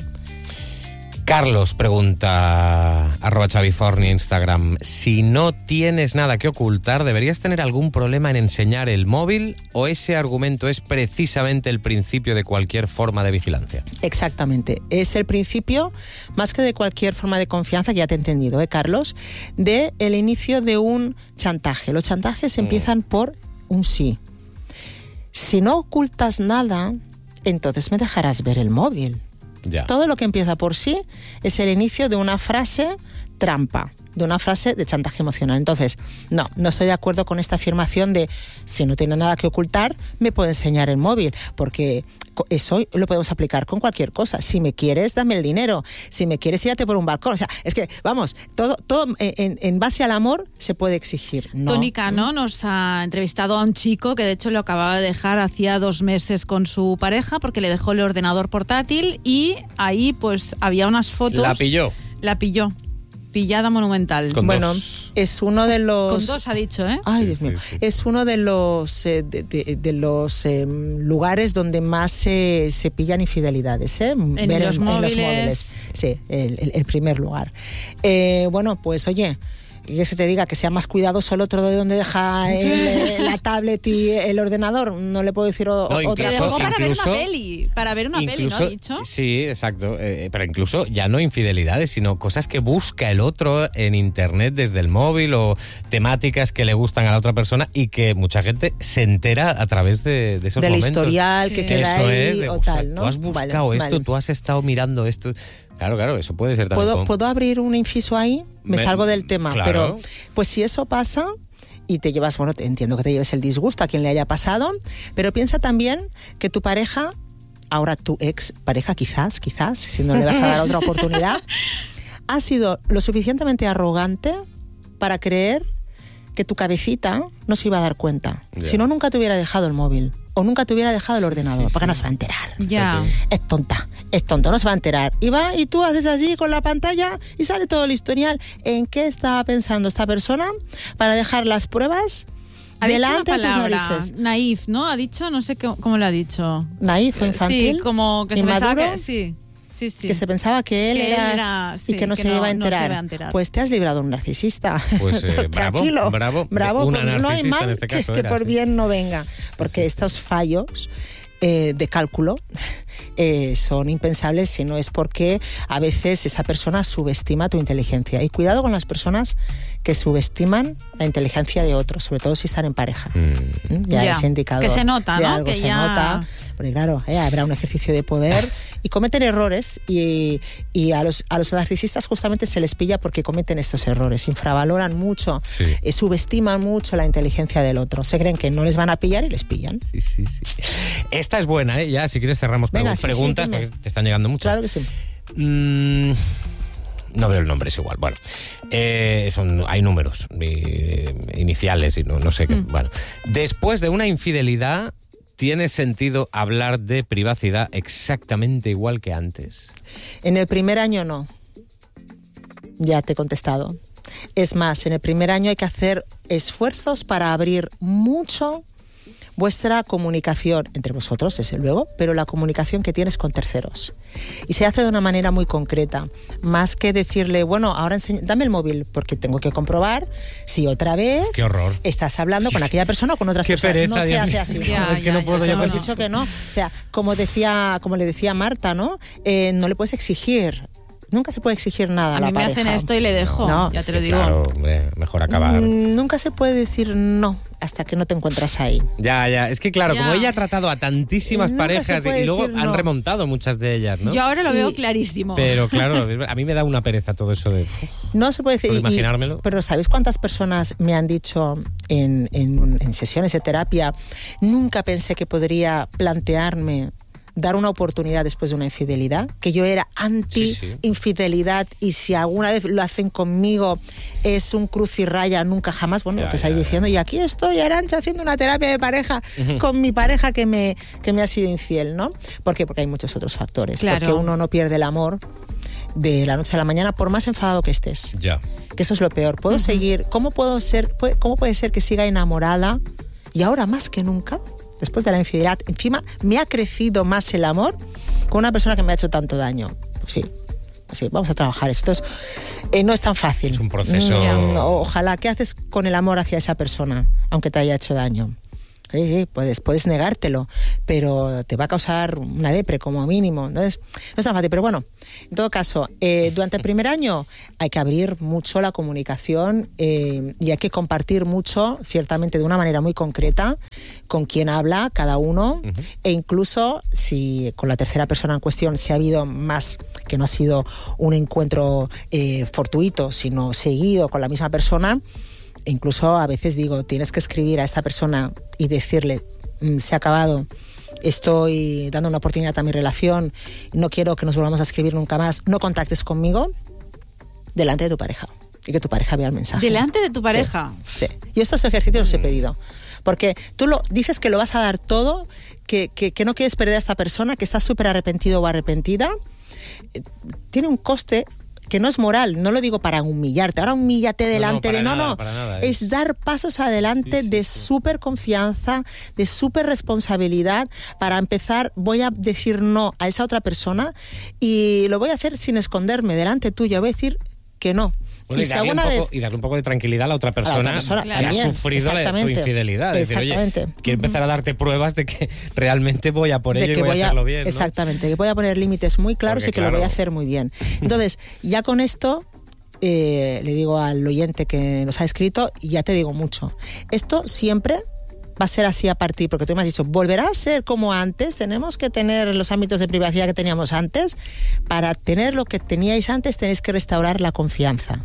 Carlos pregunta, arroba Xaviforni Instagram, si no tienes nada que ocultar, ¿deberías tener algún problema en enseñar el móvil o ese argumento es precisamente el principio de cualquier forma de vigilancia? Exactamente. Es el principio, más que de cualquier forma de confianza, que ya te he entendido, ¿eh, Carlos? De el inicio de un chantaje. Los chantajes mm. empiezan por un sí. Si no ocultas nada, entonces me dejarás ver el móvil. Ya. Todo lo que empieza por sí es el inicio de una frase trampa, de una frase de chantaje emocional. Entonces, no, no estoy de acuerdo con esta afirmación de si no tiene nada que ocultar, me puede enseñar el móvil, porque eso lo podemos aplicar con cualquier cosa. Si me quieres, dame el dinero. Si me quieres, tírate por un balcón. O sea, es que, vamos, todo, todo en, en base al amor se puede exigir. ¿No? Tony Cano nos ha entrevistado a un chico que de hecho lo acababa de dejar hacía dos meses con su pareja porque le dejó el ordenador portátil y ahí pues había unas fotos. ¿La pilló? La pilló. Pillada monumental. Con bueno, dos. es uno de los... Con dos ha dicho, ¿eh? Ay, Dios sí, mío. sí, sí. Es uno de los eh, de, de, de los eh, lugares donde más se, se pillan infidelidades, ¿eh? En, Ver los, en, móviles. en los móviles. Sí, el, el, el primer lugar. Eh, bueno, pues oye, que se te diga que sea más cuidadoso el otro de donde deja el, la tablet y el ordenador, no le puedo decir o, No, otra Le incluso- dejó cosa. para incluso- ver una peli. Para ver una peli, ¿no ha dicho? Sí, exacto. Eh, pero incluso ya no infidelidades, sino cosas que busca el otro en internet desde el móvil o temáticas que le gustan a la otra persona y que mucha gente se entera a través de, de esos Del momentos. historial que Sí. queda Eso ahí es, de o buscar, tal, ¿no? Tú has buscado Vale, esto, vale. tú has estado mirando esto. Claro, claro, eso puede ser también. ¿Puedo, como- ¿Puedo abrir un inciso ahí? Me, Me- salgo del tema, claro. pero pues si eso pasa y te llevas, bueno, te entiendo que te lleves el disgusto a quien le haya pasado, pero piensa también que tu pareja, ahora tu ex pareja quizás, quizás, si no le vas a dar otra oportunidad, ha sido lo suficientemente arrogante para creer que tu cabecita no se iba a dar cuenta. Ya. Si no, nunca te hubiera dejado el móvil o nunca te hubiera dejado el ordenador, Sí, porque sí. no se va a enterar. Ya. Es tonta, es tonto, no se va a enterar. Y va y tú haces así con la pantalla y sale todo el historial. ¿En qué estaba pensando esta persona para dejar las pruebas Ha dicho una delante de tus palabra, narices? naif, ¿no? Ha dicho, no sé qué- cómo lo ha dicho. Naif o infantil. Sí, como que se inmaduro, pensaba que... Sí, sí, sí. que se pensaba que él, Que él era, era- y sí, que no, que se, no- iba a no se enterar. iba a enterar. Pues te has librado de un narcisista. Pues, eh, bravo, Tranquilo, bravo. bravo, Una pues no hay narcisista mal en este que- caso que, era, por sí. bien no venga, porque sí, sí. estos fallos eh, de cálculo eh, son impensables si no es porque a veces esa persona subestima tu inteligencia. Y cuidado con las personas que subestiman la inteligencia de otros, sobre todo si están en pareja. Mm. ¿Mm? Ya, Ya, es indicador que se nota, de ¿no? algo, Que se ya- nota. Porque claro, eh, habrá un ejercicio de poder y cometen errores y, y a, los, a los narcisistas justamente se les pilla porque cometen estos errores, infravaloran mucho, Sí. eh, subestiman mucho la inteligencia del otro, se creen que no les van a pillar y les pillan. Sí, sí, sí. Esta es buena, ¿eh? Ya, si quieres cerramos Venga, pregu- sí, sí, preguntas, dime. porque te están llegando muchas. Claro que sí. Mm, no veo el nombre, es igual. Bueno, eh, son, hay números eh, iniciales y no, no sé qué. Mm. Bueno, después de una infidelidad, ¿tiene sentido hablar de privacidad exactamente igual que antes? En el primer año no. Ya te he contestado. Es más, en el primer año hay que hacer esfuerzos para abrir mucho vuestra comunicación entre vosotros, desde luego, pero la comunicación que tienes con terceros. Y se hace de una manera muy concreta, más que decirle, bueno, ahora enseña, dame el móvil, porque tengo que comprobar si otra vez ¡Qué horror! estás hablando con aquella persona o con otras Qué personas. pereza, no se Dios hace mío. así. Ya, es que no ya, puedo ya, yo no, con Hemos no. eso. dicho que no. O sea, como decía, como le decía Marta, ¿no? Eh, no le puedes exigir. Nunca se puede exigir nada a, A la mí me pareja. hacen esto y le dejo, No, ya Es te lo que, digo. Claro, hombre, mejor acabar. Mm, nunca se puede decir no hasta que no te encuentras ahí. Ya, ya. Es que claro, Ya. como ella ha tratado a tantísimas Nunca se parejas puede y luego decir han no. remontado muchas de ellas, ¿no? Yo ahora lo veo Y- clarísimo. Pero claro, a mí me da una pereza todo eso de... No se puede decir. Puedo y- imaginármelo. pero ¿sabéis cuántas personas me han dicho en, en- en sesiones de terapia? Nunca pensé que podría plantearme dar una oportunidad después de una infidelidad, que yo era anti-infidelidad y si alguna vez lo hacen conmigo es un cruz y raya, nunca jamás, bueno, Ya, lo que estáis ya, diciendo, y aquí estoy, Arantxa, haciendo una terapia de pareja con mi pareja que me, que me ha sido infiel, ¿no? ¿Por qué? Porque hay muchos otros factores, Claro. porque uno no pierde el amor de la noche a la mañana por más enfadado que estés. Ya. Que eso es lo peor. ¿Puedo seguir? ¿Cómo puedo ser? puede- ¿Cómo puede ser que siga enamorada y ahora más que nunca, después de la infidelidad, encima me ha crecido más el amor con una persona que me ha hecho tanto daño. Pues sí, pues sí, vamos a trabajar eso. Entonces, eh, no es tan fácil. Es un proceso... Mm, ojalá, ¿qué haces con el amor hacia esa persona, aunque te haya hecho daño? Sí, sí, puedes, puedes negártelo, pero te va a causar una depre como mínimo. Entonces, no es tan fácil. Pero bueno, en todo caso, eh, durante el primer año hay que abrir mucho la comunicación eh, y hay que compartir mucho, ciertamente de una manera muy concreta, con quién habla cada uno. Uh-huh. E incluso si con la tercera persona en cuestión si ha habido más, que no ha sido un encuentro eh, fortuito, sino seguido con la misma persona. Incluso a veces digo, tienes que escribir a esta persona y decirle, se ha acabado, estoy dando una oportunidad a mi relación, no quiero que nos volvamos a escribir nunca más, no contactes conmigo delante de tu pareja y que tu pareja vea el mensaje. ¿Delante de tu pareja? Sí, sí. Yo estos ejercicios los he pedido, porque tú lo dices que lo vas a dar todo, que, que, que no quieres perder a esta persona, que estás súper arrepentido o arrepentida, tiene un coste que no es moral, no lo digo para humillarte, ahora humíllate delante no, no, de... No, nada, no, para nada, es... es dar pasos adelante sí, sí, de sí. súper confianza, de súper responsabilidad. Para empezar, voy a decir no a esa otra persona y lo voy a hacer sin esconderme delante tuyo, voy a decir que no. Bueno, y, y, darle un poco, vez... y darle un poco de tranquilidad a la otra persona, a la otra persona que claro. ha sufrido la, tu infidelidad. Es decir, oye, quiero empezar a darte pruebas de que realmente voy a por ello y voy, voy a hacerlo bien, ¿no? Exactamente, que voy a poner límites muy claros Porque, y que claro. lo voy a hacer muy bien. Entonces, ya con esto, eh, le digo al oyente que nos ha escrito, y ya te digo mucho, esto siempre va a ser así a partir, porque tú me has dicho, volverá a ser como antes, tenemos que tener los ámbitos de privacidad que teníamos antes. Para tener lo que teníais antes tenéis que restaurar la confianza.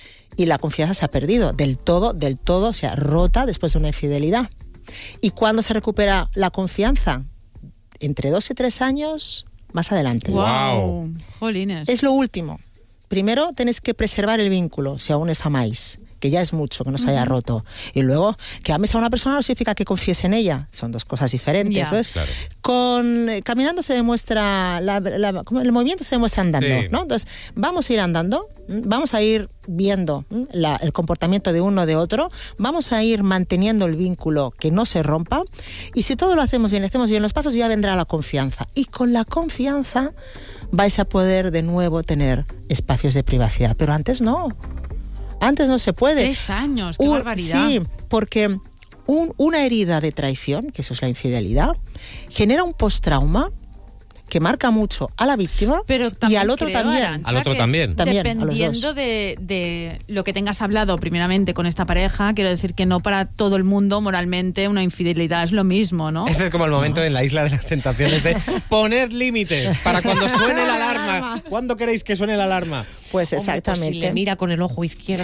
Y la confianza se ha perdido del todo, del todo, se ha rota después de una infidelidad. ¿Y cuándo se recupera la confianza? Entre dos y tres años más adelante. ¡Wow! Jolines. Es lo último. Primero tenéis que preservar el vínculo, si aún os amáis, que ya es mucho, que no se haya uh-huh. roto. Y luego, que ames a una persona no significa que confíes en ella. Son dos cosas diferentes. Yeah. Entonces, claro. con, eh, caminando se demuestra, la, la, el movimiento se demuestra andando, sí. ¿no? Entonces, vamos a ir andando, vamos a ir viendo la, el comportamiento de uno de otro, vamos a ir manteniendo el vínculo que no se rompa, y si todo lo hacemos bien, hacemos bien los pasos, ya vendrá la confianza. Y con la confianza vais a poder de nuevo tener espacios de privacidad. Pero antes no. Antes no se puede. Tres años, qué un, barbaridad. Sí, porque un, una herida de traición, que eso es la infidelidad, genera un postrauma que marca mucho a la víctima pero y al otro creo, también. Arantxa, al otro también. también. Dependiendo de, de lo que tengas hablado primeramente con esta pareja, quiero decir que no para todo el mundo moralmente una infidelidad es lo mismo, ¿no? Este es como el momento no. en la Isla de las Tentaciones de poner límites para cuando suene la alarma. ¿Cuándo queréis que suene la alarma? Pues exactamente. Hombre, pues si le mira con el ojo izquierdo.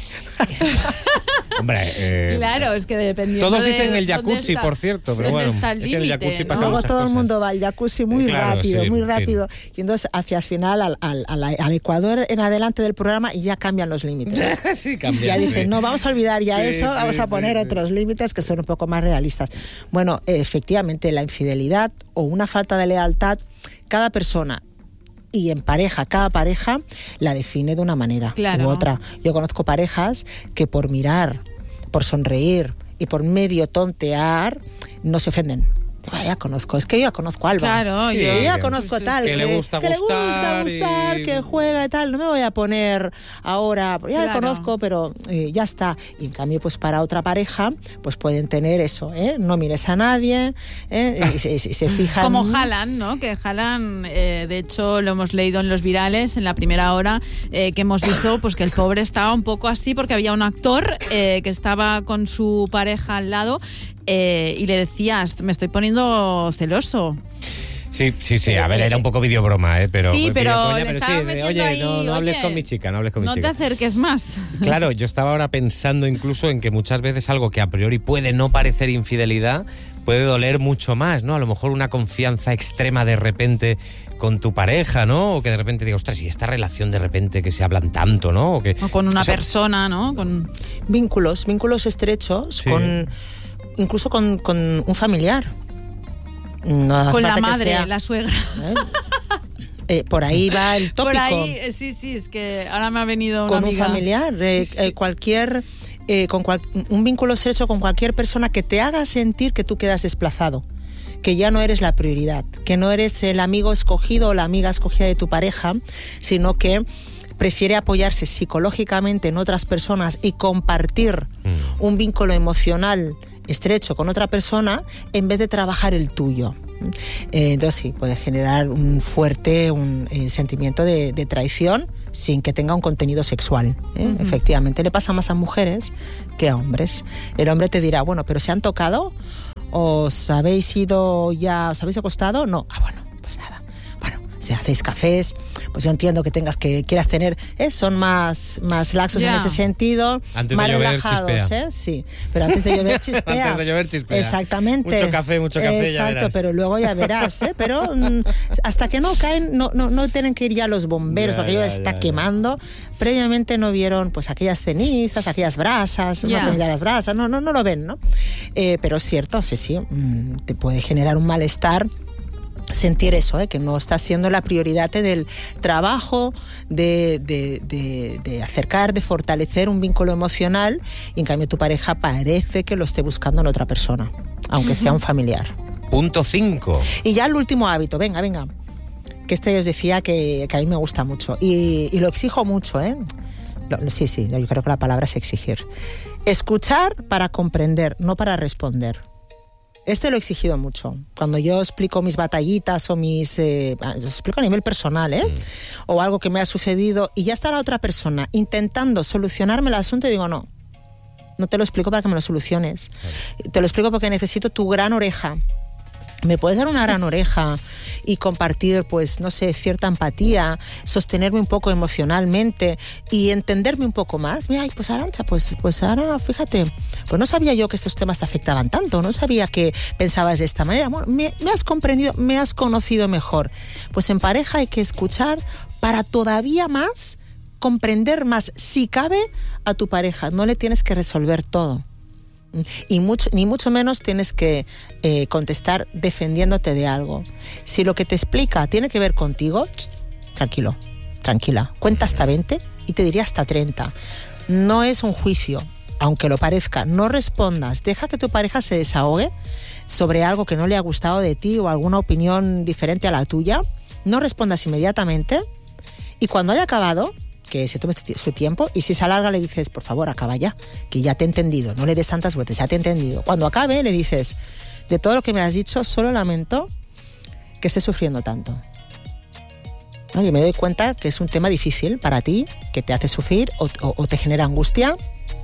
Hombre, eh, claro, es que dependiendo. Todos dicen de el jacuzzi, por cierto, pero bueno, está el es que en el jacuzzi ¿no? pasa Luego muchas todo cosas. el mundo va al jacuzzi muy claro, rápido, sí, muy en rápido. fin. Y entonces hacia el final, al, al, al, al Ecuador en adelante del programa, y ya cambian los límites. sí, cambian. Ya dicen, sí. no, vamos a olvidar ya sí, eso, sí, vamos a poner sí, otros sí. límites que son un poco más realistas. Bueno, efectivamente, la infidelidad o una falta de lealtad, cada persona, y en pareja, cada pareja la define de una manera claro. u otra. Yo conozco parejas que por mirar, por sonreír y por medio tontear no se ofenden. Yo ya conozco, es que yo ya conozco a Alba. Claro, yo, sí, yo ya sí, conozco sí, tal, que, que, le gusta que gustar, le gusta gustar, y... que juega y tal. No me voy a poner ahora, ya claro. le conozco, pero eh, ya está. Y en cambio, pues para otra pareja, pues pueden tener eso, ¿eh? No mires a nadie, ¿eh? y, y, y se fijan. Como Haaland, ¿no? Que Haaland, eh, de hecho, lo hemos leído en los virales, en la primera hora, eh, que hemos visto pues que el pobre estaba un poco así porque había un actor eh, que estaba con su pareja al lado. Eh, y le decías, me estoy poniendo celoso. Sí, sí, sí, a ver, era un poco videobroma, ¿eh? Pero, sí, pero, coña, le pero sí, metiendo oye, ahí, no, no oye, hables con mi chica, no hables con mi no chica. No te acerques más. Claro, yo estaba ahora pensando incluso en que muchas veces algo que a priori puede no parecer infidelidad puede doler mucho más, ¿no? A lo mejor una confianza extrema de repente con tu pareja, ¿no? O que de repente digas, ostras, y esta relación de repente que se hablan tanto, ¿no? O, que, o con una o sea, persona, ¿no? Con vínculos, vínculos estrechos, sí. con incluso con, con un familiar. No con la que madre, sea, la suegra. ¿eh? Eh, por ahí va el tópico. Por ahí, sí, sí, es que ahora me ha venido una con amiga. un familiar, eh, sí, sí. Eh, cualquier eh, con cual, un vínculo estrecho con cualquier persona que te haga sentir que tú quedas desplazado, que ya no eres la prioridad, que no eres el amigo escogido o la amiga escogida de tu pareja, sino que prefiere apoyarse psicológicamente en otras personas y compartir mm. un vínculo emocional estrecho con otra persona en vez de trabajar el tuyo. Eh, entonces sí, puede generar un fuerte un, eh, sentimiento de, de traición sin que tenga un contenido sexual. ¿eh? Uh-huh. Efectivamente, le pasa más a mujeres que a hombres. El hombre te dirá, bueno, pero ¿se han tocado? ¿Os habéis ido ya, os habéis acostado? No. Ah, bueno, pues nada. Bueno, si hacéis cafés, pues yo entiendo que tengas que quieras tener, ¿eh? son más, más laxos yeah. en ese sentido, antes más de llover, relajados, chispea. ¿eh? Sí, pero antes de llover chispea. Antes de llover chispea. Exactamente. Mucho café, mucho café, exacto, ya verás. Pero luego ya verás, ¿eh? Pero mm, hasta que no caen, no, no, no tienen que ir ya los bomberos, ya, porque ya, ya está ya, quemando. Ya. Previamente no vieron pues aquellas cenizas, aquellas brasas, yeah. no las brasas, no, no, no lo ven, ¿no? Eh, pero es cierto, sí, sí, mm, te puede generar un malestar sentir eso, ¿eh? que no está siendo la prioridad del trabajo, de, de, de, de acercar, de fortalecer un vínculo emocional, y en cambio tu pareja parece que lo esté buscando en otra persona, aunque uh-huh. sea un familiar. Punto cinco. Y ya el último hábito, venga, venga, que este os decía que, que a mí me gusta mucho, y, y lo exijo mucho, ¿eh? Lo, sí, sí, yo creo que la palabra es exigir. Escuchar para comprender, no para responder. Este lo he exigido mucho. Cuando yo explico mis batallitas o mis... Eh, lo explico a nivel personal, ¿eh? Mm. O algo que me ha sucedido y ya está la otra persona intentando solucionarme el asunto y digo, no, no te lo explico para que me lo soluciones. Vale. Te lo explico porque necesito tu gran oreja. ¿Me puedes dar una gran oreja y compartir, pues, no sé, cierta empatía, sostenerme un poco emocionalmente y entenderme un poco más? Mira, pues Arantxa, pues, pues ahora, fíjate, pues no sabía yo que estos temas te afectaban tanto, no sabía que pensabas de esta manera. Bueno, me, me has comprendido, me has conocido mejor. Pues en pareja hay que escuchar para todavía más comprender más, si cabe, a tu pareja. No le tienes que resolver todo. Y mucho, ni mucho menos tienes que eh, contestar defendiéndote de algo. Si lo que te explica tiene que ver contigo, tranquilo, tranquila. Cuenta hasta veinte y te diría hasta treinta. No es un juicio, aunque lo parezca. No respondas, deja que tu pareja se desahogue sobre algo que no le ha gustado de ti o alguna opinión diferente a la tuya. No respondas inmediatamente y cuando haya acabado, que se tome su tiempo, y si se alarga le dices, por favor, acaba ya, que ya te he entendido, no le des tantas vueltas, ya te he entendido. Cuando acabe le dices, de todo lo que me has dicho, solo lamento que estés sufriendo tanto. ¿No? Y me doy cuenta que es un tema difícil para ti, que te hace sufrir o, o, o te genera angustia.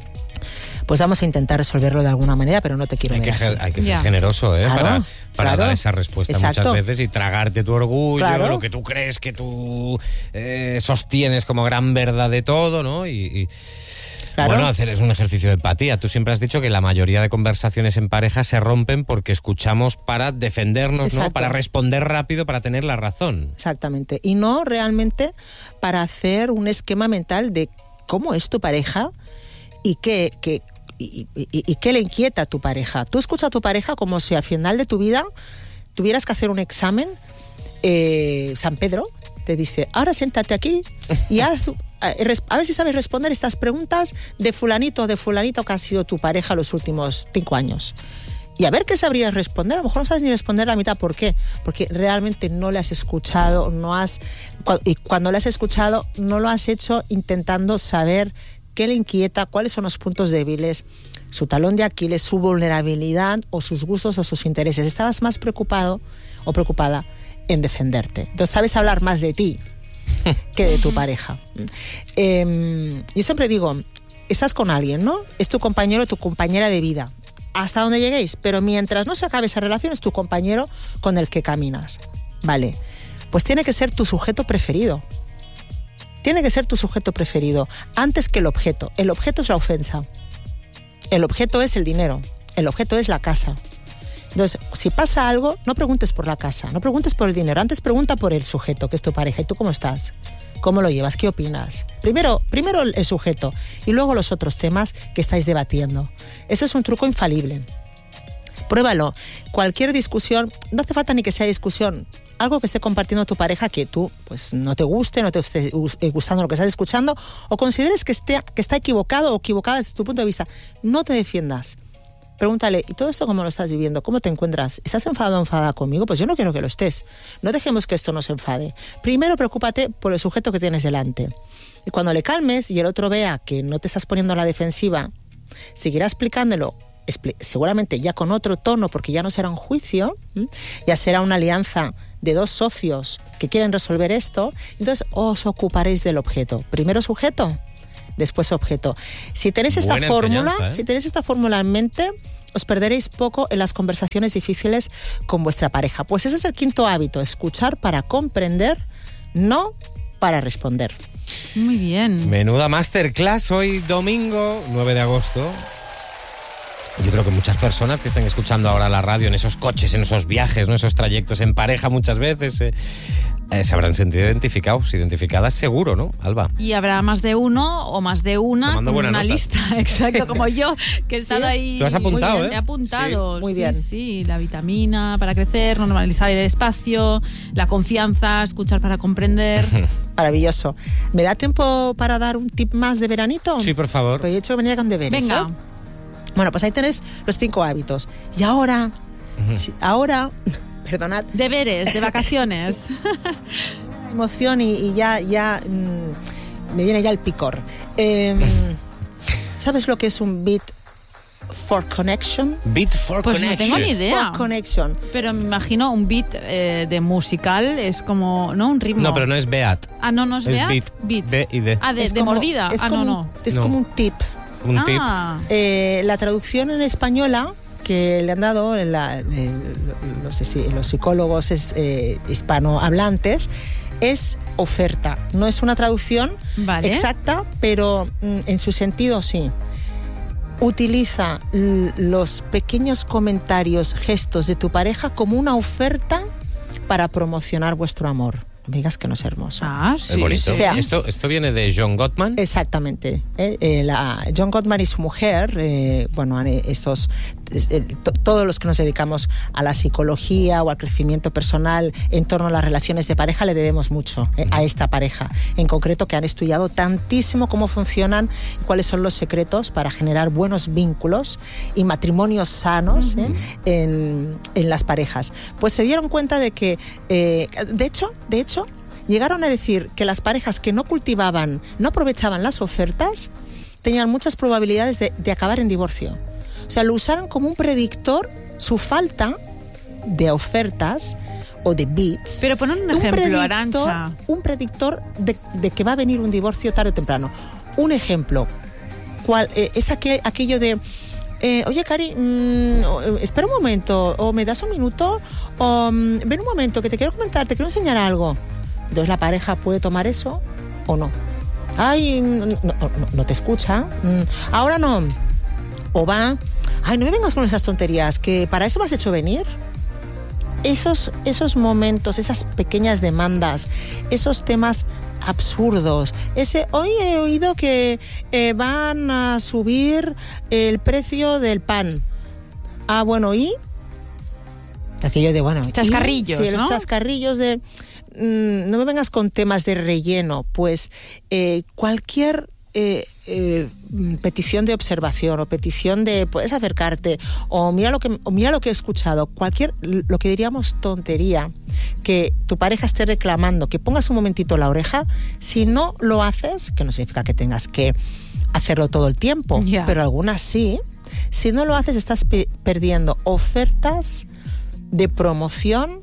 Pues vamos a intentar resolverlo de alguna manera, pero no te quiero hay ver que, así. Hay que ser yeah. generoso, ¿eh? Claro, para para claro. dar esa respuesta. Exacto. Muchas veces y tragarte tu orgullo, claro. lo que tú crees que tú eh, sostienes como gran verdad de todo, ¿no? Y, y claro. bueno, hacer es un ejercicio de empatía. Tú siempre has dicho que la mayoría de conversaciones en pareja se rompen porque escuchamos para defendernos, Exacto. ¿no? Para responder rápido, para tener la razón. Exactamente. Y no realmente para hacer un esquema mental de cómo es tu pareja y qué... qué Y, y, y qué le inquieta a tu pareja. Tú escuchas a tu pareja como si al final de tu vida tuvieras que hacer un examen. eh, San Pedro te dice, ahora siéntate aquí y haz, a ver si sabes responder estas preguntas de fulanito o de fulanito que ha sido tu pareja los últimos cinco años. Y a ver qué sabrías responder. A lo mejor no sabes ni responder la mitad. ¿Por qué? Porque realmente no le has escuchado, no has, y cuando le has escuchado no lo has hecho intentando saber qué le inquieta, cuáles son los puntos débiles, su talón de Aquiles, su vulnerabilidad o sus gustos o sus intereses. Estabas más preocupado o preocupada en defenderte. Entonces sabes hablar más de ti que de tu pareja. Eh, yo siempre digo, estás con alguien, ¿no? Es tu compañero o tu compañera de vida, hasta donde lleguéis, pero mientras no se acabe esa relación es tu compañero con el que caminas. Vale, pues tiene que ser tu sujeto preferido. Tiene que ser tu sujeto preferido, antes que el objeto. El objeto es la ofensa. El objeto es el dinero. El objeto es la casa. Entonces, si pasa algo, no preguntes por la casa, no preguntes por el dinero. Antes pregunta por el sujeto, que es tu pareja. ¿Y tú cómo estás? ¿Cómo lo llevas? ¿Qué opinas? Primero, primero el sujeto y luego los otros temas que estáis debatiendo. Eso es un truco infalible. Pruébalo. Cualquier discusión, no hace falta ni que sea discusión. algo que esté compartiendo tu pareja que tú pues no te guste, no te esté gustando lo que estás escuchando, o consideres que, esté, que está equivocado o equivocada desde tu punto de vista. No te defiendas. Pregúntale, ¿y todo esto cómo lo estás viviendo? ¿Cómo te encuentras? ¿Estás enfadado o enfadada conmigo? Pues yo no quiero que lo estés. No dejemos que esto nos enfade. Primero, preocúpate por el sujeto que tienes delante. Y cuando le calmes y el otro vea que no te estás poniendo a la defensiva, seguirá explicándolo, expl- seguramente ya con otro tono, porque ya no será un juicio, ¿m? Ya será una alianza de dos socios que quieren resolver esto. Entonces os ocuparéis del objeto. Primero sujeto, después objeto. Si tenéis esta Buena fórmula, enseñanza, ¿eh? si tenéis esta fórmula en mente, os perderéis poco en las conversaciones difíciles con vuestra pareja. Pues ese es el quinto hábito, escuchar para comprender, no para responder. Muy bien. Menuda masterclass hoy domingo, nueve de agosto. Yo creo que muchas personas que estén escuchando ahora la radio en esos coches, en esos viajes, ¿no? Esos trayectos en pareja muchas veces, eh, eh, se habrán sentido identificados, identificadas seguro, ¿no, Alba? Y habrá más de uno o más de una Tomando con buena una nota. lista, exacto, como yo, que he Sí. estado ahí. Tú has apuntado, Muy bien, ¿eh? He apuntado, Sí, muy sí, bien. sí, la vitamina para crecer, normalizar el espacio, la confianza, escuchar para comprender. Maravilloso. ¿Me da tiempo para dar un tip más de veranito? Sí, por favor. Pues he hecho que venía con deberes. Venga. ¿eh? Bueno, pues ahí tenéis los cinco hábitos. Y ahora, sí, ahora, perdonad, Deberes, de vacaciones. emoción y, y ya, ya mm, me viene ya el picor. Eh, ¿Sabes lo que es un beat for connection? Beat for Pues no Connection. tengo ni idea. For connection. Pero me imagino un beat eh, de musical, es como, ¿no? Un ritmo. No, pero no es Beat. Ah, no, no es, Es beat. beat. Beat. B y D. Ah, de, Es de como- mordida. es Ah, como no, un- no. Es No. como un tip. Un tip. Ah, Eh, la traducción en española que le han dado en la, eh, no sé si los psicólogos es, eh, hispanohablantes es oferta. No es una traducción Vale. exacta, pero mm, en su sentido sí. Utiliza l- los pequeños comentarios, gestos de tu pareja como una oferta para promocionar vuestro amor. No me digas que no es hermoso. Ah, Es sí. bonito. sí. O sea, esto, esto viene de John Gottman. Exactamente. Eh, eh, la, John Gottman y su mujer, eh, bueno, han, eh, estos, eh, to- todos los que nos dedicamos a la psicología o al crecimiento personal en torno a las relaciones de pareja, le debemos mucho eh, a esta pareja. En concreto, que han estudiado tantísimo cómo funcionan y cuáles son los secretos para generar buenos vínculos y matrimonios sanos eh, en, en las parejas. Pues se dieron cuenta de que, eh, de hecho, de hecho, llegaron a decir que las parejas que no cultivaban, no aprovechaban las ofertas, tenían muchas probabilidades de, de acabar en divorcio. O sea, lo usaron como un predictor, su falta de ofertas o de beats. Pero pon un ejemplo, Arantxa. Un predictor de, de que va a venir un divorcio tarde o temprano. Un ejemplo, cual, eh, es aquel, aquello de... Eh, oye, Cari, mmm, espera un momento, o me das un minuto, o mm, ven un momento, que te quiero comentar, te quiero enseñar algo. Entonces la pareja puede tomar eso o no. Ay, no, no, no te escucha. Mm, ahora no. O va. Ay, no me vengas con esas tonterías, que para eso me has hecho venir. Esos, esos momentos, esas pequeñas demandas, esos temas absurdos. Ese, hoy he oído que eh, van a subir el precio del pan. Ah, bueno, ¿y? Aquello de, bueno... ¿y? Chascarrillos, Sí, los ¿no? chascarrillos de... mm, no me vengas con temas de relleno. Pues eh, cualquier... Eh, eh, petición de observación o petición de puedes acercarte o mira lo que o mira lo que he escuchado, cualquier lo que diríamos tontería que tu pareja esté reclamando, que pongas un momentito la oreja. Si no lo haces, que no significa que tengas que hacerlo todo el tiempo, Yeah. pero algunas sí. Si no lo haces, estás pe- perdiendo ofertas de promoción,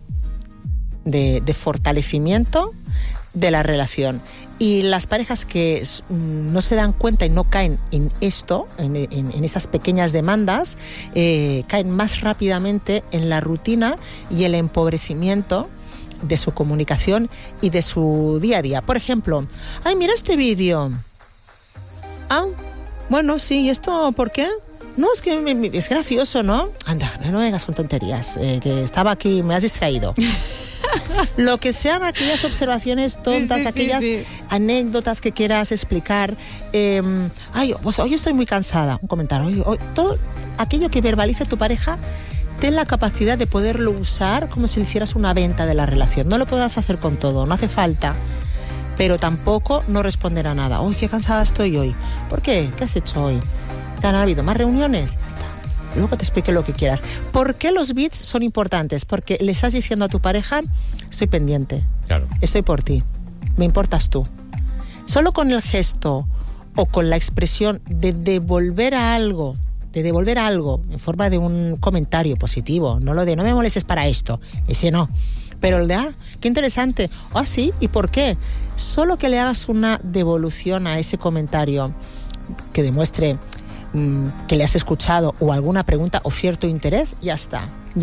de, de fortalecimiento de la relación. Y las parejas que mm, no se dan cuenta y no caen en esto, en, en, en esas pequeñas demandas, eh, caen más rápidamente en la rutina y el empobrecimiento de su comunicación y de su día a día. Por ejemplo, ay, mira este vídeo. Ah, bueno, sí, ¿y esto por qué? No, es que me, me, es gracioso, ¿no? Anda, no me vengas con tonterías, eh, que estaba aquí, me has distraído. Lo que sean aquellas observaciones tontas, Sí, sí, aquellas sí, sí. anécdotas que quieras explicar. Eh, ay, pues hoy estoy muy cansada. Un comentario. Hoy, hoy, todo aquello que verbalice tu pareja ten la capacidad de poderlo usar como si le hicieras una venta de la relación. No lo puedas hacer con todo, no hace falta. Pero tampoco no responder a nada. ¡Uy, qué cansada estoy hoy! ¿Por qué? ¿Qué has hecho hoy? ¿Han habido más reuniones? Ya está. Luego te explique lo que quieras. ¿Por qué los bits son importantes? Porque le estás diciendo a tu pareja, estoy pendiente, Claro. estoy por ti, me importas tú. Solo con el gesto o con la expresión de devolver a algo, de devolver algo en forma de un comentario positivo, no lo de no me molestes para esto, ese no. Pero el de, ah, qué interesante, ah, sí, ¿y por qué? Solo que le hagas una devolución a ese comentario que demuestre mmm, que le has escuchado o alguna pregunta o cierto interés, ya está.